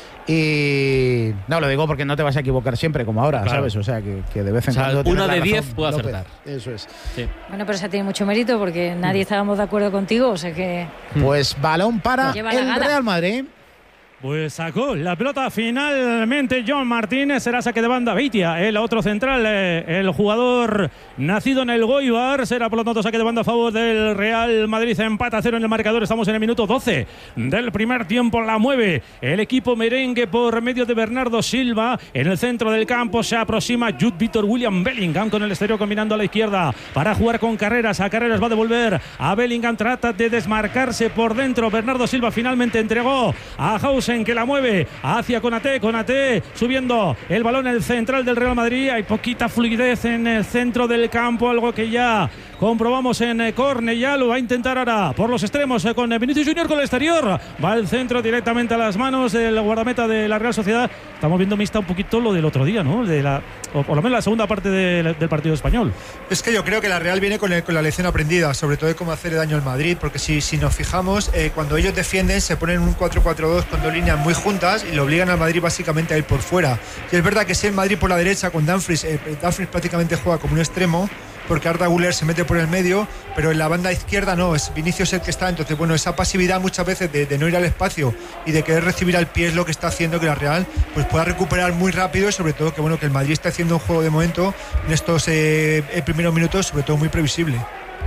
Y no lo digo porque no te vas a equivocar siempre como ahora, claro. ¿Sabes? O sea, que de vez en cuando una de 10 puede acertar. Eso es. Sí. Bueno, pero eso tiene mucho mérito porque nadie estábamos de acuerdo contigo, o sea que. Pues balón para el Real Madrid. Pues sacó la pelota finalmente John Martínez, será saque de banda Beitia, el otro central, el jugador nacido en el Goibar, será por lo tanto saque de banda a favor del Real Madrid, empata 0 en el marcador, estamos en el minuto 12 del primer tiempo, la mueve el equipo merengue por medio de Bernardo Silva, en el centro del campo se aproxima Jude Victor William Bellingham con el exterior combinando a la izquierda para jugar con Carreras, a Carreras va a devolver a Bellingham, trata de desmarcarse por dentro, Bernardo Silva finalmente entregó a Hausen que la mueve hacia Konaté subiendo el balón en el central del Real Madrid, hay poquita fluidez en el centro del campo, algo que ya comprobamos en córner, ya lo va a intentar ahora por los extremos con Vinicius Junior con el exterior, va el centro directamente a las manos del guardameta de la Real Sociedad. Estamos viendo mixta un poquito lo del otro día, ¿no? O por lo menos la segunda parte del partido español. Es que yo creo que la Real viene con la lección aprendida, sobre todo de cómo hacerle daño al Madrid, porque si nos fijamos, cuando ellos defienden se ponen un 4-4-2 con dos líneas muy juntas y lo obligan al Madrid básicamente a ir por fuera. Y es verdad que si el Madrid por la derecha con Dumfries prácticamente juega como un extremo, porque Arda Güler se mete por el medio, pero en la banda izquierda no, es Vinicius el que está. Entonces, bueno, esa pasividad muchas veces de no ir al espacio y de querer recibir al pie es lo que está haciendo que la Real pues pueda recuperar muy rápido y sobre todo que bueno que el Madrid está haciendo un juego de momento en estos primeros minutos, sobre todo muy previsible.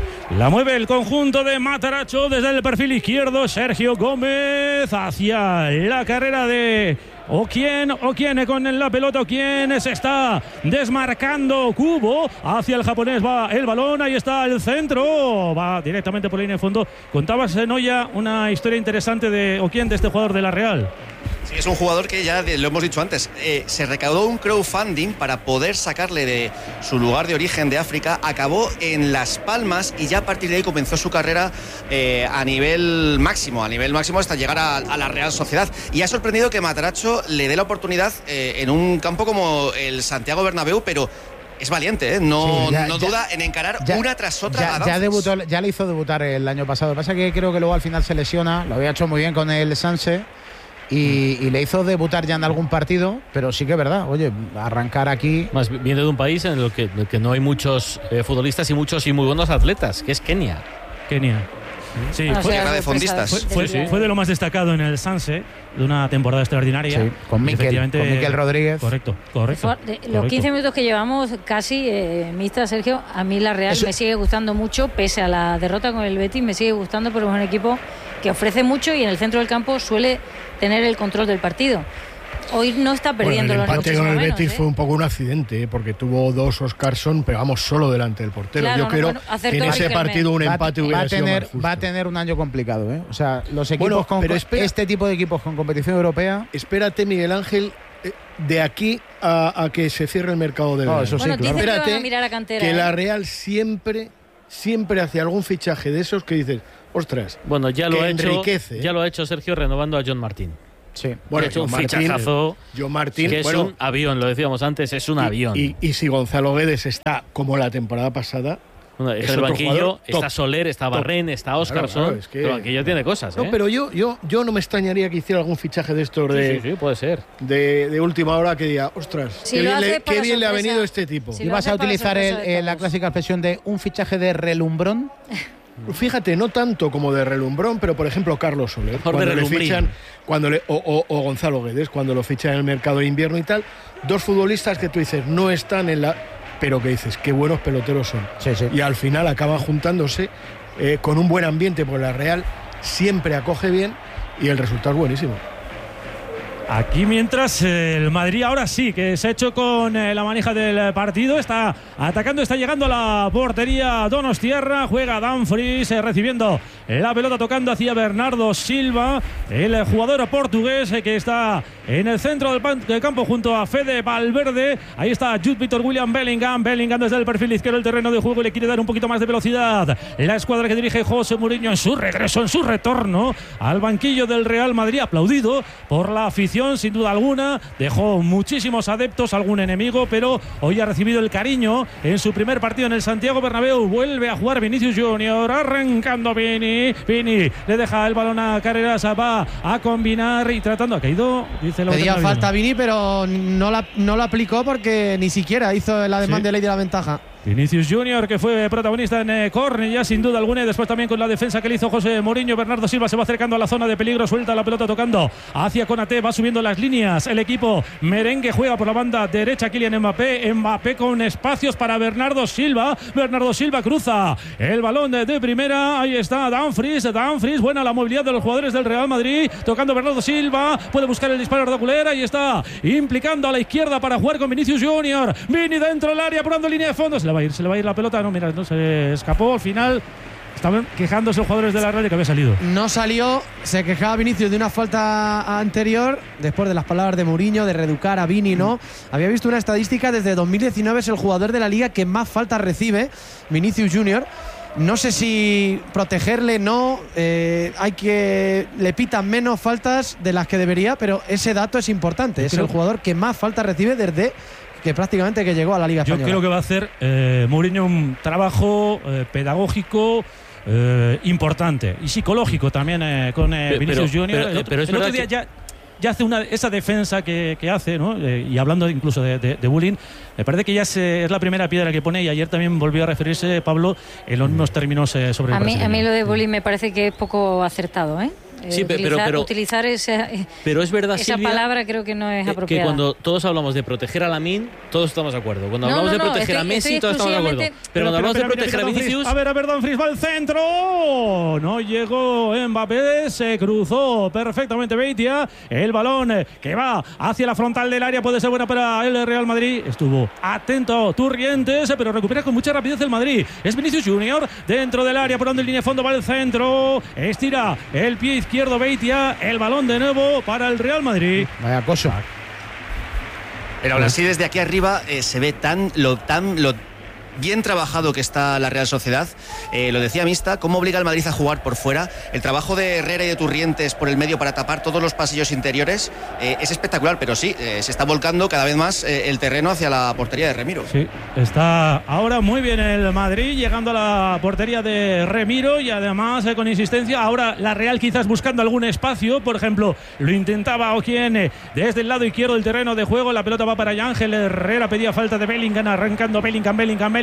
La mueve el conjunto de Matarazzo desde el perfil izquierdo, Sergio Gómez hacia la carrera de Oquien con la pelota, Oquien se está desmarcando, Cubo hacia el japonés, va el balón, ahí está el centro, va directamente por la línea de fondo. Contabas, Noya, una historia interesante de Oquien, de este jugador de la Real. Sí, es un jugador que ya lo hemos dicho antes, se recaudó un crowdfunding para poder sacarle de su lugar de origen de África, acabó en Las Palmas y ya a partir de ahí comenzó su carrera a nivel máximo hasta llegar a la Real Sociedad, y ha sorprendido que Matarazzo le dé la oportunidad en un campo como el Santiago Bernabéu, pero es valiente, no duda en encarar una tras otra. Ya le hizo debutar el año pasado. Lo que pasa es que creo que luego al final se lesiona, lo había hecho muy bien con el Sanse. Y le hizo debutar ya en algún partido, pero sí que es verdad, oye, arrancar aquí. Más viene de un país en el que no hay muchos futbolistas y muchos y muy buenos atletas, que es Kenia. Sí, tierra de fondistas. Fue de lo más destacado en el Sanse, de una temporada extraordinaria. Sí, con Miquel Rodríguez. Correcto. Los 15 minutos que llevamos casi, mixta, Sergio, a mí la Real me sigue gustando mucho, pese a la derrota con el Betis, me sigue gustando porque es un equipo que ofrece mucho y en el centro del campo suele tener el control del partido. Hoy no está perdiendo el empate con el Betis menos, fue un poco un accidente, porque tuvo dos Oscarson, pero vamos solo delante del portero. Claro, yo creo que en ese partido un empate hubiera sido más justo. Va a tener un año complicado, ¿eh? O sea, los equipos este tipo de equipos con competición europea. Espérate, Miguel Ángel, de aquí a que se cierre el mercado de verano. Eso sí, claro. Espérate, mirar a cantera, que la Real siempre hace algún fichaje de esos que dices, ostras, bueno, ya lo enriquece. Ya lo ha hecho Sergio renovando a John Martín. Sí. Bueno, ha hecho un fichajazo. John Martín, que es un avión, lo decíamos antes, es un avión. Y si Gonzalo Guedes está como la temporada pasada. Es el banquillo, está Soler, está Barren, está Oscarson. Claro, es que el banquillo tiene cosas. No, pero yo no me extrañaría que hiciera algún fichaje de estos Sí, puede ser. De última hora que diga, ostras, qué bien le ha venido este tipo. Si vas a utilizar la clásica expresión de un fichaje de relumbrón. Fíjate, no tanto como de relumbrón, pero por ejemplo Carlos Soler, cuando le fichan, o Gonzalo Guedes, cuando lo fichan en el mercado de invierno y tal, dos futbolistas que tú dices no están en la, pero que dices qué buenos peloteros son. Sí. Y al final acaban juntándose con un buen ambiente, porque la Real siempre acoge bien y el resultado es buenísimo. Aquí mientras el Madrid ahora sí que se ha hecho con la manija del partido, está atacando, está llegando a la portería Donostiarra, juega Dumfries recibiendo la pelota, tocando hacia Bernardo Silva, el jugador portugués que está en el centro del campo junto a Fede Valverde. Ahí está Jude Victor William Bellingham desde el perfil izquierdo del terreno de juego, le quiere dar un poquito más de velocidad la escuadra que dirige José Mourinho en su regreso, en su retorno al banquillo del Real Madrid, aplaudido por la afición sin duda alguna, dejó muchísimos adeptos, algún enemigo, pero hoy ha recibido el cariño en su primer partido en el Santiago Bernabéu. Vuelve a jugar Vinicius Junior, arrancando Vini, le deja el balón a Carreras, va a combinar y tratando, ha caído, dice lo pedía falta Vini, pero no la aplicó porque ni siquiera hizo el ademán de ley de la ventaja. Vinicius Junior, que fue protagonista en córner ya sin duda alguna, y después también con la defensa que le hizo José Mourinho. Bernardo Silva se va acercando a la zona de peligro, suelta la pelota tocando hacia Konaté, va subiendo las líneas el equipo merengue, juega por la banda derecha Kylian Mbappé con espacios para Bernardo Silva cruza el balón de primera, ahí está Dumfries, buena la movilidad de los jugadores del Real Madrid, tocando Bernardo Silva, puede buscar el disparo de Oculer, ahí está, implicando a la izquierda para jugar con Vinicius Junior, Vini dentro del área, probando línea de fondo, se le va a ir la pelota, no, mira, no se escapó al final. Estaban quejándose los jugadores de la Real de que había salido. No salió, se quejaba Vinicius de una falta anterior, después de las palabras de Mourinho, de reeducar a Vini, ¿no? Había visto una estadística, desde 2019 es el jugador de la Liga que más faltas recibe, Vinicius Junior. No sé si protegerle, no, le pitan menos faltas de las que debería, pero ese dato es importante, es el jugador que más faltas recibe desde que prácticamente que llegó a la Liga Española. Yo creo que va a hacer Mourinho un trabajo pedagógico importante y psicológico también con Vinicius Junior. Pero es verdad que ya hace esa defensa que hace, ¿no? Y hablando incluso de bullying, me parece que ya es la primera piedra que pone, y ayer también volvió a referirse Pablo en los mismos términos sobre el brasileño. A mí lo de bullying me parece que es poco acertado, ¿eh? Sí, utilizar pero es verdad, esa Silvia, palabra creo que no es apropiada. Que cuando todos hablamos de proteger a Lamine, todos estamos de acuerdo. Cuando hablamos de proteger a Messi, todos estamos de acuerdo. Pero cuando hablamos de proteger a Vinicius... A ver, Dumfries va al centro. No llegó Mbappé, se cruzó perfectamente Beitia. El balón que va hacia la frontal del área puede ser buena para el Real Madrid. Estuvo atento Turrientes, pero recupera con mucha rapidez el Madrid. Es Vinicius Junior dentro del área, por donde el línea de fondo va al centro. Estira el pie izquierdo Beitia, el balón de nuevo para el Real Madrid. Vaya cosa. Pero aún así desde aquí arriba se ve lo bien trabajado que está la Real Sociedad. Lo decía Mista, cómo obliga al Madrid a jugar por fuera. El trabajo de Herrera y de Turrientes por el medio para tapar todos los pasillos interiores es espectacular, pero sí, se está volcando cada vez más el terreno hacia la portería de Remiro. Sí, está ahora muy bien el Madrid, llegando a la portería de Remiro, y además con insistencia. Ahora la Real quizás buscando algún espacio, por ejemplo, lo intentaba Oquien desde el lado izquierdo del terreno de juego. La pelota va para Ángel Herrera, pedía falta de Bellingham, arrancando Bellingham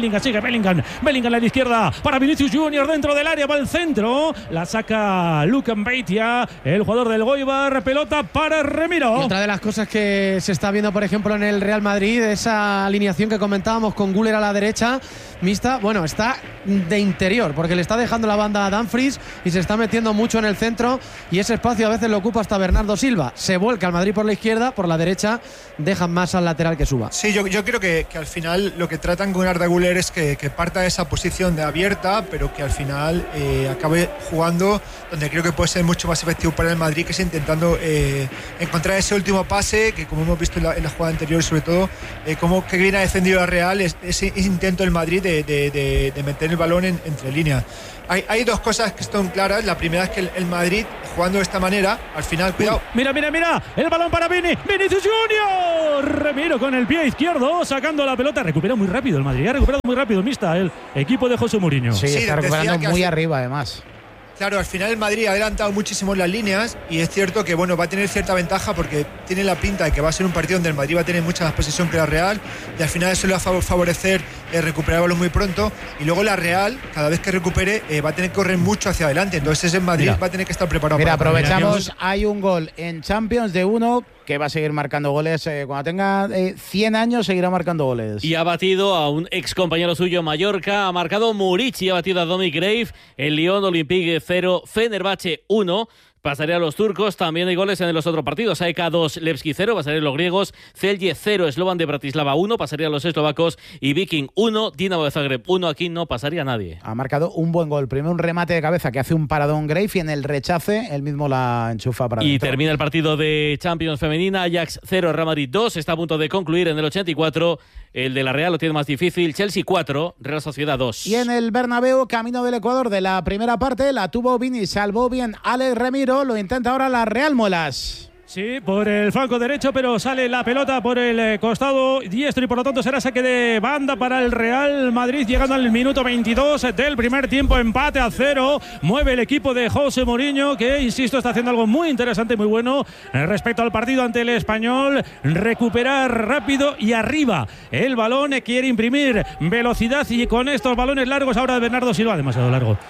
Bellingham, sigue Bellingham a la izquierda para Vinicius Junior dentro del área, va al centro, la saca Lukan Beitia, el jugador del Goibar, pelota para Remiro. Y otra de las cosas que se está viendo, por ejemplo, en el Real Madrid, esa alineación que comentábamos con Güler a la derecha, mixta, bueno, está de interior, porque le está dejando la banda a Dumfries y se está metiendo mucho en el centro, y ese espacio a veces lo ocupa hasta Bernardo Silva. Se vuelca al Madrid por la izquierda, por la derecha dejan más al lateral que suba. Sí, yo creo que al final lo que tratan con Arda Güler es que parta de esa posición de abierta, pero que al final acabe jugando donde creo que puede ser mucho más efectivo para el Madrid, que es intentando encontrar ese último pase, que como hemos visto en la jugada anterior, sobre todo como que bien ha defendido la Real, ese intento del Madrid de meter el balón entre líneas. Hay dos cosas que están claras. La primera es que el Madrid, jugando de esta manera, al final, cuidado. Mira, el balón para Vinicius Junior. Remiro con el pie izquierdo, sacando la pelota. Recupera muy rápido el Madrid, ha recuperado muy rápido, mixta, el equipo de José Mourinho. Sí, está recuperando muy arriba, además. Claro, al final el Madrid ha adelantado muchísimo en las líneas, y es cierto que bueno, va a tener cierta ventaja porque tiene la pinta de que va a ser un partido donde el Madrid va a tener mucha más posesión que la Real, y al final eso le va a favorecer recuperar el balón muy pronto, y luego la Real, cada vez que recupere, va a tener que correr mucho hacia adelante, entonces ese Madrid va a tener que estar preparado. Mira, aprovechamos, hay un gol en Champions de uno que va a seguir marcando goles. Cuando tenga 100 años seguirá marcando goles. Y ha batido a un ex compañero suyo Mallorca, ha marcado Murici, ha batido a Dominic Grave, el Lyon Olympique 0, Fenerbahce 1. Pasaría a los turcos, también hay goles en los otros partidos. AEK 2, Levski 0, pasarían los griegos. Celje 0, Slovan de Bratislava 1, pasarían los eslovacos. Y Viking 1, Dinamo de Zagreb 1, aquí no pasaría nadie. Ha marcado un buen gol. Primero un remate de cabeza que hace un paradón Grave, y en el rechace él mismo la enchufa para y dentro. Termina el partido de Champions femenina. Ajax 0, Real Madrid 2, está a punto de concluir en el 84. El de la Real lo tiene más difícil. Chelsea 4, Real Sociedad 2. Y en el Bernabéu, camino del Ecuador de la primera parte, la tuvo Vini, salvó bien Alex Remiro, lo intenta ahora la Real Muelas. Sí, por el flanco derecho, pero sale la pelota por el costado diestro y por lo tanto será saque de banda para el Real Madrid, llegando al minuto 22 del primer tiempo, empate a 0. Mueve el equipo de José Mourinho, que, insisto, está haciendo algo muy interesante, muy bueno respecto al partido ante el Español. Recuperar rápido y arriba el balón, quiere imprimir velocidad, y con estos balones largos ahora de Bernardo Silva, demasiado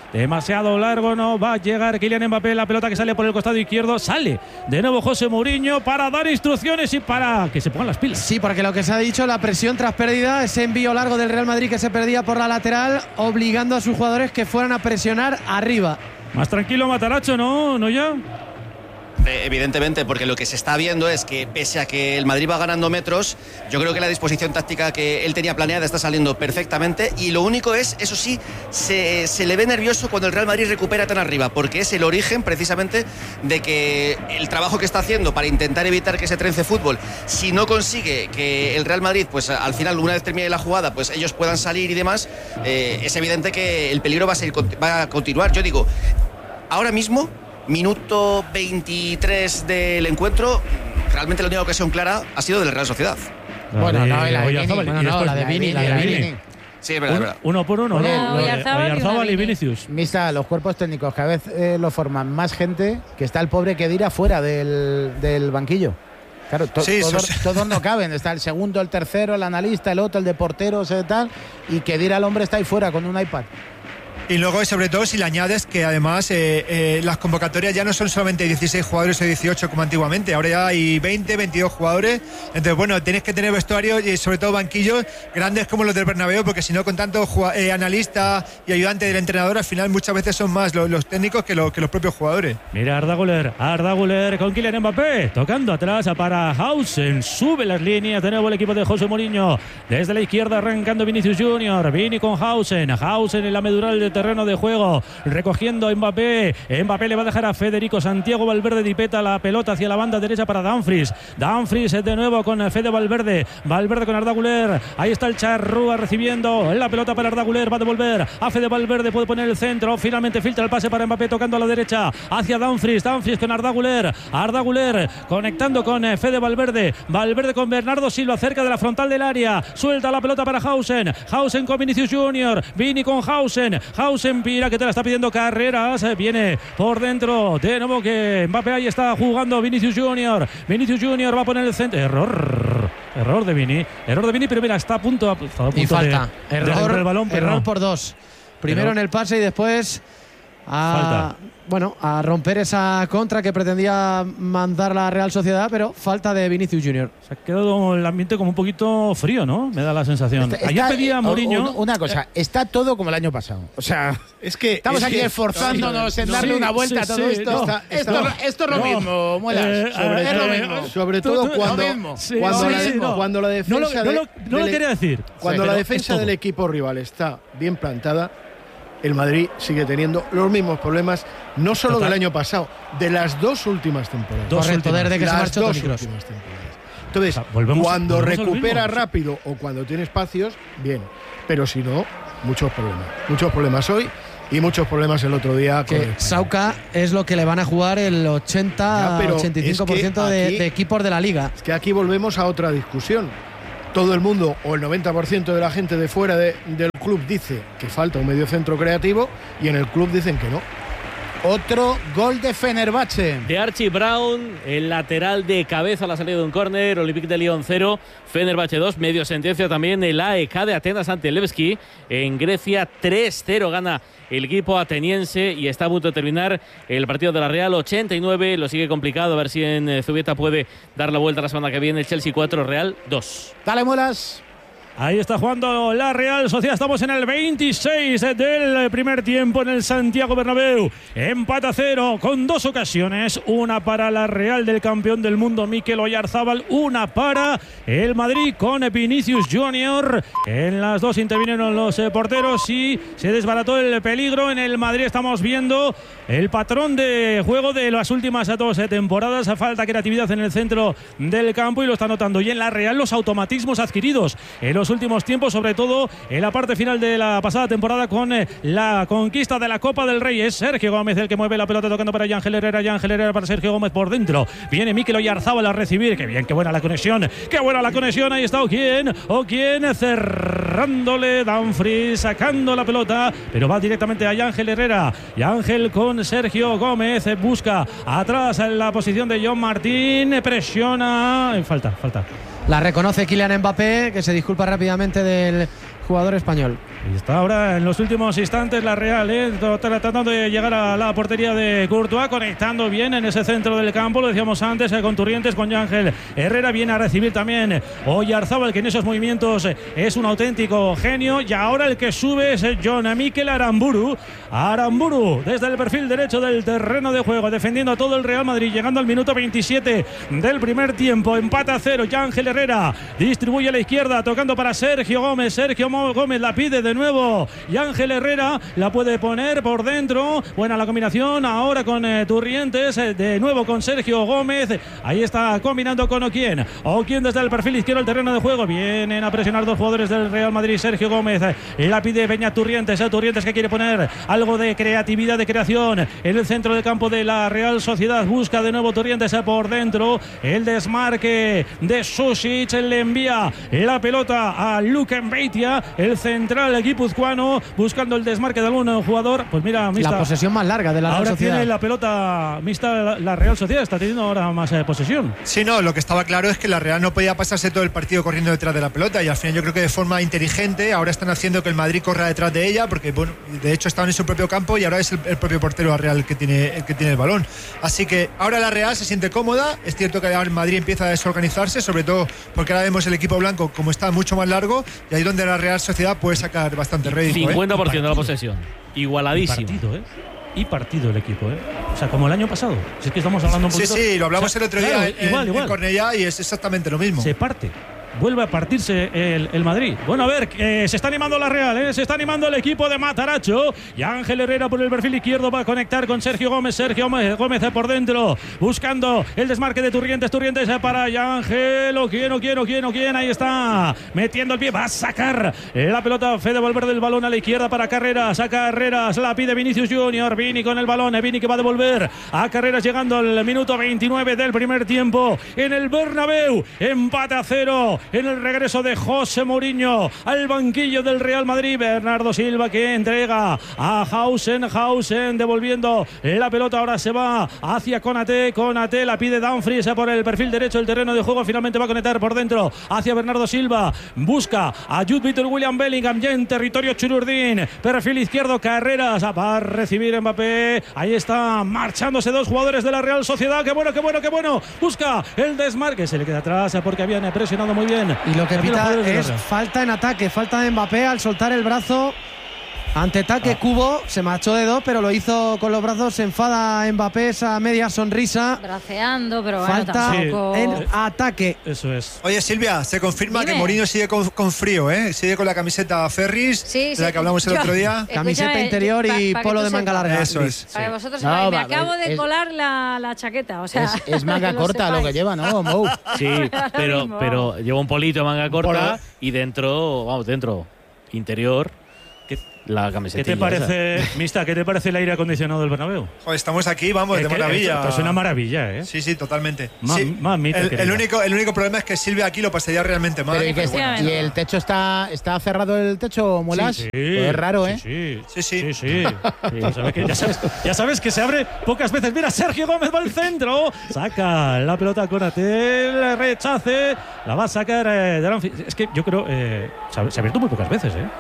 largo, no va a llegar Kylian Mbappé, la pelota que sale por el costado izquierdo, sale de nuevo José Mourinho para dar instrucciones y para que se pongan las pilas. Sí, porque lo que se ha dicho, la presión tras pérdida, ese envío largo del Real Madrid que se perdía por la lateral, obligando a sus jugadores que fueran a presionar arriba. Más tranquilo Matarazzo, ¿no ya? Evidentemente, porque lo que se está viendo es que pese a que el Madrid va ganando metros, yo creo que la disposición táctica que él tenía planeada está saliendo perfectamente, y lo único es, eso sí, se le ve nervioso cuando el Real Madrid recupera tan arriba, porque es el origen precisamente de que el trabajo que está haciendo para intentar evitar que se trence fútbol, si no consigue que el Real Madrid, pues al final, una vez termine la jugada, pues ellos puedan salir y demás, es evidente que el peligro va a continuar. Yo digo, ahora mismo, minuto 23 del encuentro, realmente la única ocasión clara ha sido de la Real Sociedad. Bueno, no, la de Vini. Sí, es verdad. Uno por uno, Oyarzábal y Vinicius. Mista, los cuerpos técnicos cada vez lo forman más gente, que está el pobre Khedira fuera del banquillo. Claro, todos no caben. Está el segundo, el tercero, el analista, el otro, el de porteros, tal, y Khedira, el hombre, está ahí fuera con un iPad. Y luego, sobre todo, si le añades que además las convocatorias ya no son solamente 16 jugadores o 18 como antiguamente, ahora ya hay 20, 22 jugadores. Entonces, bueno, tienes que tener vestuarios y sobre todo banquillos grandes como los del Bernabéu, porque si no, con tanto analista y ayudante del entrenador, al final muchas veces son más los técnicos que los propios jugadores. Mira, Arda Güler con Kylian Mbappé, tocando atrás para Hausen, sube las líneas de nuevo el equipo de José Mourinho, desde la izquierda arrancando Vinicius Junior, Vini con Hausen en la medural de terreno de juego, recogiendo a Mbappé le va a dejar a Federico Santiago Valverde, dipeta la pelota hacia la banda derecha para Dumfries de nuevo con Fede Valverde con Arda Güler, ahí está el Charrúa recibiendo la pelota para Arda Güler, va a devolver a Fede Valverde, puede poner el centro, finalmente filtra el pase para Mbappé, tocando a la derecha hacia Dumfries con Arda Güler conectando con Fede Valverde con Bernardo Silva cerca de la frontal del área, suelta la pelota para Hausen con Vinicius Junior, Vini con Hausen Pira, que te la está pidiendo Carreras, viene por dentro de nuevo que Mbappé, ahí está jugando Vinicius Junior va a poner el centro, error Error de Vini, pero mira, está a punto y falta. de Error, el balón, pero error por 2. Primero en el pase y después a romper esa contra que pretendía mandar la Real Sociedad, pero falta de Vinicius Junior. Se ha quedado el ambiente como un poquito frío, ¿no? Me da la sensación. Ayer pedía a Mourinho una cosa, está todo como el año pasado. O sea, es que estamos aquí esforzándonos en darle una vuelta a todo esto. Esto es lo mismo, Muelas. Sobre todo cuando la defensa no lo quería decir. Cuando la defensa del equipo rival está bien plantada, el Madrid sigue teniendo los mismos problemas, no solo del año pasado, de las 2 últimas temporadas. Correcto, desde que se marchó Toni Kroos. Entonces, cuando recupera rápido o cuando tiene espacios, bien. Pero si no, muchos problemas. Muchos problemas hoy y muchos problemas el otro día. Que Sauca es lo que le van a jugar el 80-85% de equipos de la Liga. Es que aquí volvemos a otra discusión. Todo el mundo o el 90% de la gente de fuera del club dice que falta un mediocentro creativo y en el club dicen que no. Otro gol de Fenerbahce. De Archie Brown, el lateral de cabeza a la salida de un córner. Olympique de Lyon 0, Fenerbahce 2. Medio sentencia también el AEK de Atenas ante Levski. En Grecia 3-0 gana el equipo ateniense y está a punto de terminar el partido de la Real. 89, lo sigue complicado. A ver si en Zubieta puede dar la vuelta la semana que viene. El Chelsea 4, Real 2. Dale, Muelas. Ahí está jugando la Real Sociedad. Estamos en el 26 del primer tiempo en el Santiago Bernabéu. Empate a 0 con 2 ocasiones. Una para la Real del campeón del mundo Mikel Oyarzábal. Una para el Madrid con Vinicius Junior. En las 2 intervinieron los porteros y se desbarató el peligro. En el Madrid estamos viendo el patrón de juego de las últimas 2 temporadas. Falta creatividad en el centro del campo y lo está notando. Y en la Real los automatismos adquiridos en los últimos tiempos, sobre todo en la parte final de la pasada temporada con la conquista de la Copa del Rey. Es Sergio Gómez el que mueve la pelota tocando para Ángel Herrera. Ángel Herrera para Sergio Gómez por dentro. Viene Mikel Oyarzábal a recibir. Qué bien, qué buena la conexión. Qué buena la conexión. Ahí está Oquien cerrándole. Dumfries sacando la pelota, pero va directamente a Ángel Herrera. Y Ángel con Sergio Gómez. Busca atrás en la posición de John Martín. Presiona. Falta. La reconoce Kylian Mbappé, que se disculpa rápidamente del jugador español. Y está ahora en los últimos instantes la Real, tratando de llegar a la portería de Courtois, conectando bien en ese centro del campo, lo decíamos antes, con Turrientes, con Ángel Herrera. Viene a recibir también Oyarzábal, que en esos movimientos es un auténtico genio. Y ahora el que sube es John Mikel Aramburu. Aramburu desde el perfil derecho del terreno de juego, defendiendo a todo el Real Madrid, llegando al minuto 27 del primer tiempo. Empate a 0. Ángel Herrera distribuye a la izquierda, tocando para Sergio Gómez. Sergio Gómez la pide de nuevo y Ángel Herrera la puede poner por dentro. Buena la combinación ahora con Turrientes, de nuevo con Sergio Gómez. Ahí está combinando con Oquien desde el perfil izquierdo del terreno de juego. Vienen a presionar 2 jugadores del Real Madrid. Sergio Gómez la pide Beñat Turrientes. Turrientes que quiere poner algo de creatividad, de creación en el centro del campo de la Real Sociedad. Busca de nuevo Turrientes por dentro. El desmarque de Susic, le envía la pelota a Luke Mbeitia, el central guipuzcoano, buscando el desmarque de algún jugador. Pues mira, Mista, la posesión más larga de la Real Sociedad. Ahora tiene la pelota Mista, la Real Sociedad está teniendo ahora más posesión. Sí, no, lo que estaba claro es que la Real no podía pasarse todo el partido corriendo detrás de la pelota, y al final yo creo que de forma inteligente ahora están haciendo que el Madrid corra detrás de ella, porque bueno, de hecho estaban en su propio campo y ahora es el propio portero la Real el que tiene el balón. Así que ahora la Real se siente cómoda. Es cierto que el Madrid empieza a desorganizarse, sobre todo porque ahora vemos el equipo blanco como está mucho más largo, y ahí donde la Real Sociedad puede sacar bastante rédito. 50% de la posesión. Igualadísimo. Y partido el equipo, O sea, como el año pasado. Si es que estamos hablando un poquito. Sí, lo hablamos el otro día igual. en Cornellá, y es exactamente lo mismo. Se parte. Vuelve a partirse el Madrid. Bueno, a ver, se está animando la Real, se está animando el equipo de Mataracho. Y Ángel Herrera por el perfil izquierdo va a conectar con Sergio Gómez. Sergio Gómez por dentro, buscando el desmarque de Turrientes. Turrientes para Ángel. ¿Quién? Ahí está, metiendo el pie. Va a sacar la pelota. Fede Valverde del balón a la izquierda para Carreras. A Carreras la pide Vinicius Junior. Vini con el balón. Vini que va a devolver a Carreras, llegando al minuto 29 del primer tiempo en el Bernabéu. Empate a 0. en el regreso de José Mourinho al banquillo del Real Madrid. Bernardo Silva que entrega a Hausen devolviendo la pelota, ahora se va hacia Konaté la pide Dumfries por el perfil derecho del terreno de juego, finalmente va a conectar por dentro hacia Bernardo Silva, busca a Jude Bellingham, ya en territorio Chururdín, perfil izquierdo Carreras, va a recibir Mbappé, ahí está marchándose dos jugadores de la Real Sociedad, qué bueno, busca el desmarque, se le queda atrás porque habían presionado muy bien. Y lo que pita es falta en ataque, falta de Mbappé al soltar el brazo ante ataque. Cubo se marchó de dos, pero lo hizo con los brazos, se enfada Mbappé, esa media sonrisa. Braceando, pero falta tampoco en ataque. Eso es. Oye, Silvia, se confirma que Mourinho sigue con frío, ¿eh? Sigue con la camiseta Ferris, de la que hablamos el otro día. Camiseta interior y polo de manga larga. Eso es. Para vosotros, me acabo de colar la chaqueta. O sea, es manga corta lo que lleva, ¿no, Mou? Sí, pero lleva un polito de manga corta y dentro, interior, la camiseta. ¿Qué te parece, Mista? ¿Qué te parece el aire acondicionado del Bernabéu? Joder, estamos aquí, vamos, de maravilla. Esto es una maravilla, ¿eh? Sí, totalmente. El único problema es que Silvia aquí lo pasaría realmente mal. ¿Y el techo está cerrado el techo, Mulas? Sí. Pues es raro, ¿eh? Sí. Ya sabes que se abre pocas veces. Mira, Sergio Gómez va al centro. Saca la pelota con Atel, rechace. La va a sacar de Aranfi. Es que yo creo se ha abierto muy pocas veces, ¿eh?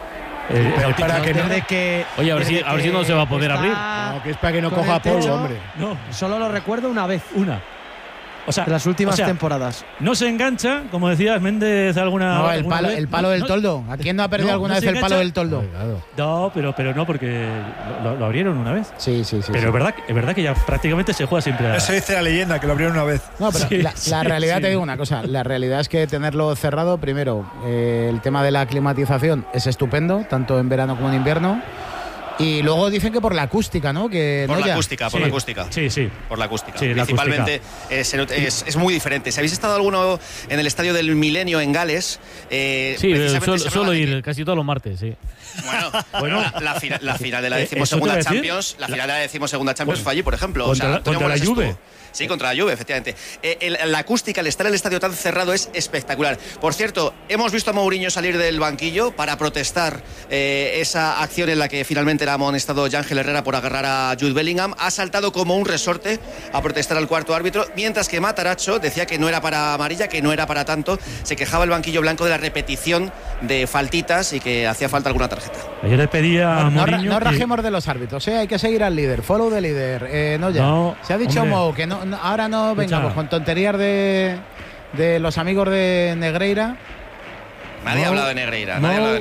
Oye, a ver si no se va a poder abrir. No, que es para que no coja polvo, hombre. No, solo lo recuerdo una vez. O sea, de las últimas temporadas. No se engancha, como decías, Méndez alguna. No, el palo del toldo. ¿A quién no ha perdido alguna vez el palo del toldo? No, pero no, porque lo abrieron una vez. Sí. Pero es verdad que ya prácticamente se juega siempre. Eso dice la leyenda, que lo abrieron una vez. No, pero la realidad, te digo una cosa, la realidad es que tenerlo cerrado, primero, el tema de la climatización es estupendo, tanto en verano como en invierno. Y luego dicen que por la acústica, ¿no? Por la acústica. Sí. Por la acústica. Sí, principalmente es muy diferente. Si habéis estado alguno en el estadio del Milenio en Gales. Suelo ir casi todos los martes, sí. Bueno, la final de la decimosegunda Champions. La final de la decimosegunda Champions fue allí, por ejemplo. Contra la Juve. Sí, contra la Juve, efectivamente. La acústica, al estar en el estadio tan cerrado, es espectacular. Por cierto, hemos visto a Mourinho salir del banquillo para protestar esa acción en la que finalmente era amonestado Yángel Herrera por agarrar a Jude Bellingham. Ha saltado como un resorte a protestar al cuarto árbitro, mientras que Matarazzo decía que no era para amarilla, que no era para tanto. Se quejaba el banquillo blanco de la repetición de faltitas y que hacía falta alguna tarjeta. Ayer le pedía a Mourinho no rajemos de los árbitros, hay que seguir al líder, follow the líder. Se ha dicho Mou que no, ahora no vengamos con tonterías de los amigos de Negreira. Nadie ha hablado de Negreira.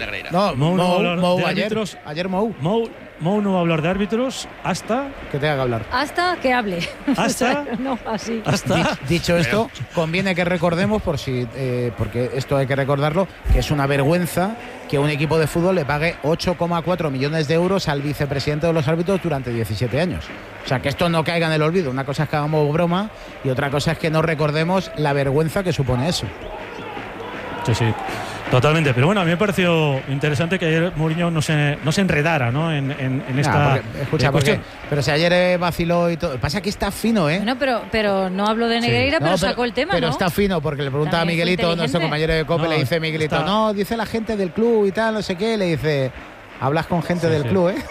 Ayer Mou no va a hablar de árbitros hasta que tenga que hablar. Hasta que hable. Hasta no, así. Dicho esto, conviene que recordemos, porque esto hay que recordarlo, que es una vergüenza que un equipo de fútbol le pague 8,4 millones de euros al vicepresidente de los árbitros durante 17 años. O sea, que esto no caiga en el olvido. Una cosa es que hagamos broma y otra cosa es que no recordemos la vergüenza que supone eso. Sí. Totalmente, pero bueno, a mí me pareció interesante que ayer Mourinho no se enredara, ¿no? en esta cuestión. Pero si ayer vaciló y todo. Pasa que está fino, ¿eh? Bueno, pero no habló de Negreira, pero sacó el tema, pero ¿no? Está fino, porque le preguntaba a Miguelito, nuestro compañero de COPE, le dice Miguelito, dice la gente del club y tal, no sé qué, le dice, hablas con gente del club, ¿eh?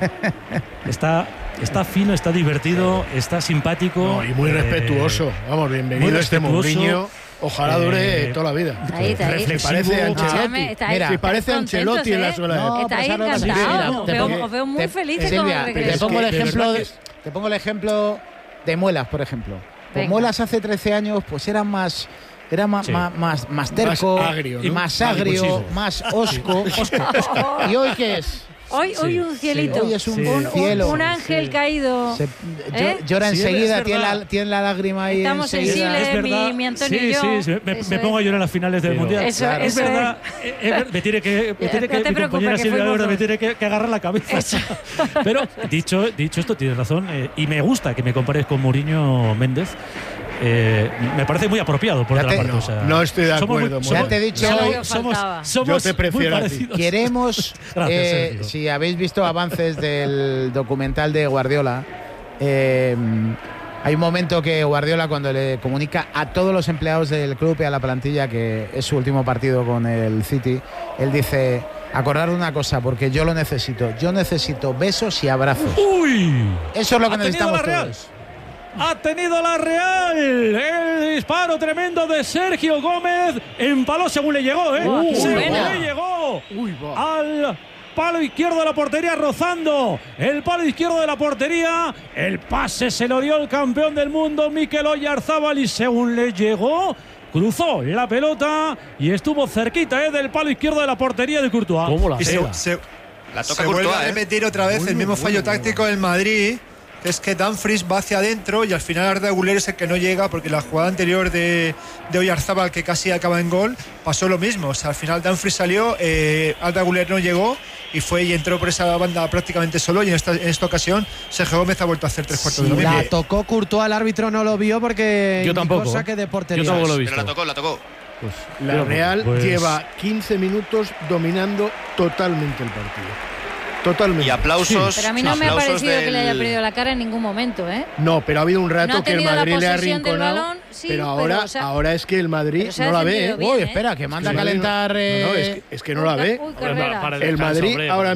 Está fino, está divertido, está simpático. Y muy respetuoso. Vamos, bienvenido este Mourinho. Ojalá dure toda la vida. Ahí. Parece Ancelotti. Mira, parece Ancelotti en la suela. Está ahí encantado. Os veo muy felices con el regreso. Te pongo el ejemplo de Muelas, por ejemplo. Pues Muelas hace 13 años pues era más terco, más agrio, más osco. ¿Y hoy qué es? Hoy un cielito. Hoy es un cielo. Un ángel caído. Llora enseguida, tiene la lágrima ahí. Estamos sensibles, mi Antonio y yo. Me pongo a llorar en las finales del Mundial. Es verdad. Me tiene que mi compañera Silvia Lora me tiene que agarrar la cabeza. Pero dicho esto, tienes razón. Y me gusta que me compares con Mourinho Méndez. Me parece muy apropiado por otra parte. No estoy de acuerdo. Ya te he dicho, yo te prefiero a ti. Queremos, si habéis visto avances del documental de Guardiola, Hay un momento que Guardiola, cuando le comunica a todos los empleados del club y a la plantilla que es su último partido con el City, él dice: acordar una cosa, porque yo lo necesito. Yo necesito besos y abrazos. ¡Uy! Eso es lo que necesitamos todos. Ha tenido la Real. El disparo tremendo de Sergio Gómez. Empaló según le llegó, según le llegó. Al palo izquierdo de la portería, rozando el palo izquierdo de la portería. El pase se lo dio el campeón del mundo, Mikel Oyarzabal, y según le llegó, cruzó la pelota y estuvo cerquita del palo izquierdo de la portería de Courtois. ¿Cómo la se toca vuelve Courtois, a repetir otra vez el mismo fallo táctico del Madrid. Es que Dumfries va hacia adentro y al final Arda Güler es el que no llega, porque la jugada anterior de Oyarzabal, que casi acaba en gol, pasó lo mismo. O sea, al final Dumfries salió, Arda Güler no llegó y entró por esa banda prácticamente solo, y en esta ocasión Sergio Gómez ha vuelto a hacer 3/4 de lo mismo. La tocó Courtois, el árbitro no lo vio porque yo tampoco, saque de portería. Yo tampoco lo he visto. Pero la tocó. Pues la Real lleva 15 minutos dominando totalmente el partido. Totalmente. Y aplausos. Pero a mí no me ha parecido que le haya perdido la cara en ningún momento, ¿eh? No, pero ha habido un rato no que el Madrid le ha arrinconado. Balón, sí, pero ahora es que el Madrid no la ve. Uy, espera, que manda a calentar. Es que no la ve. Uy, el Madrid ahora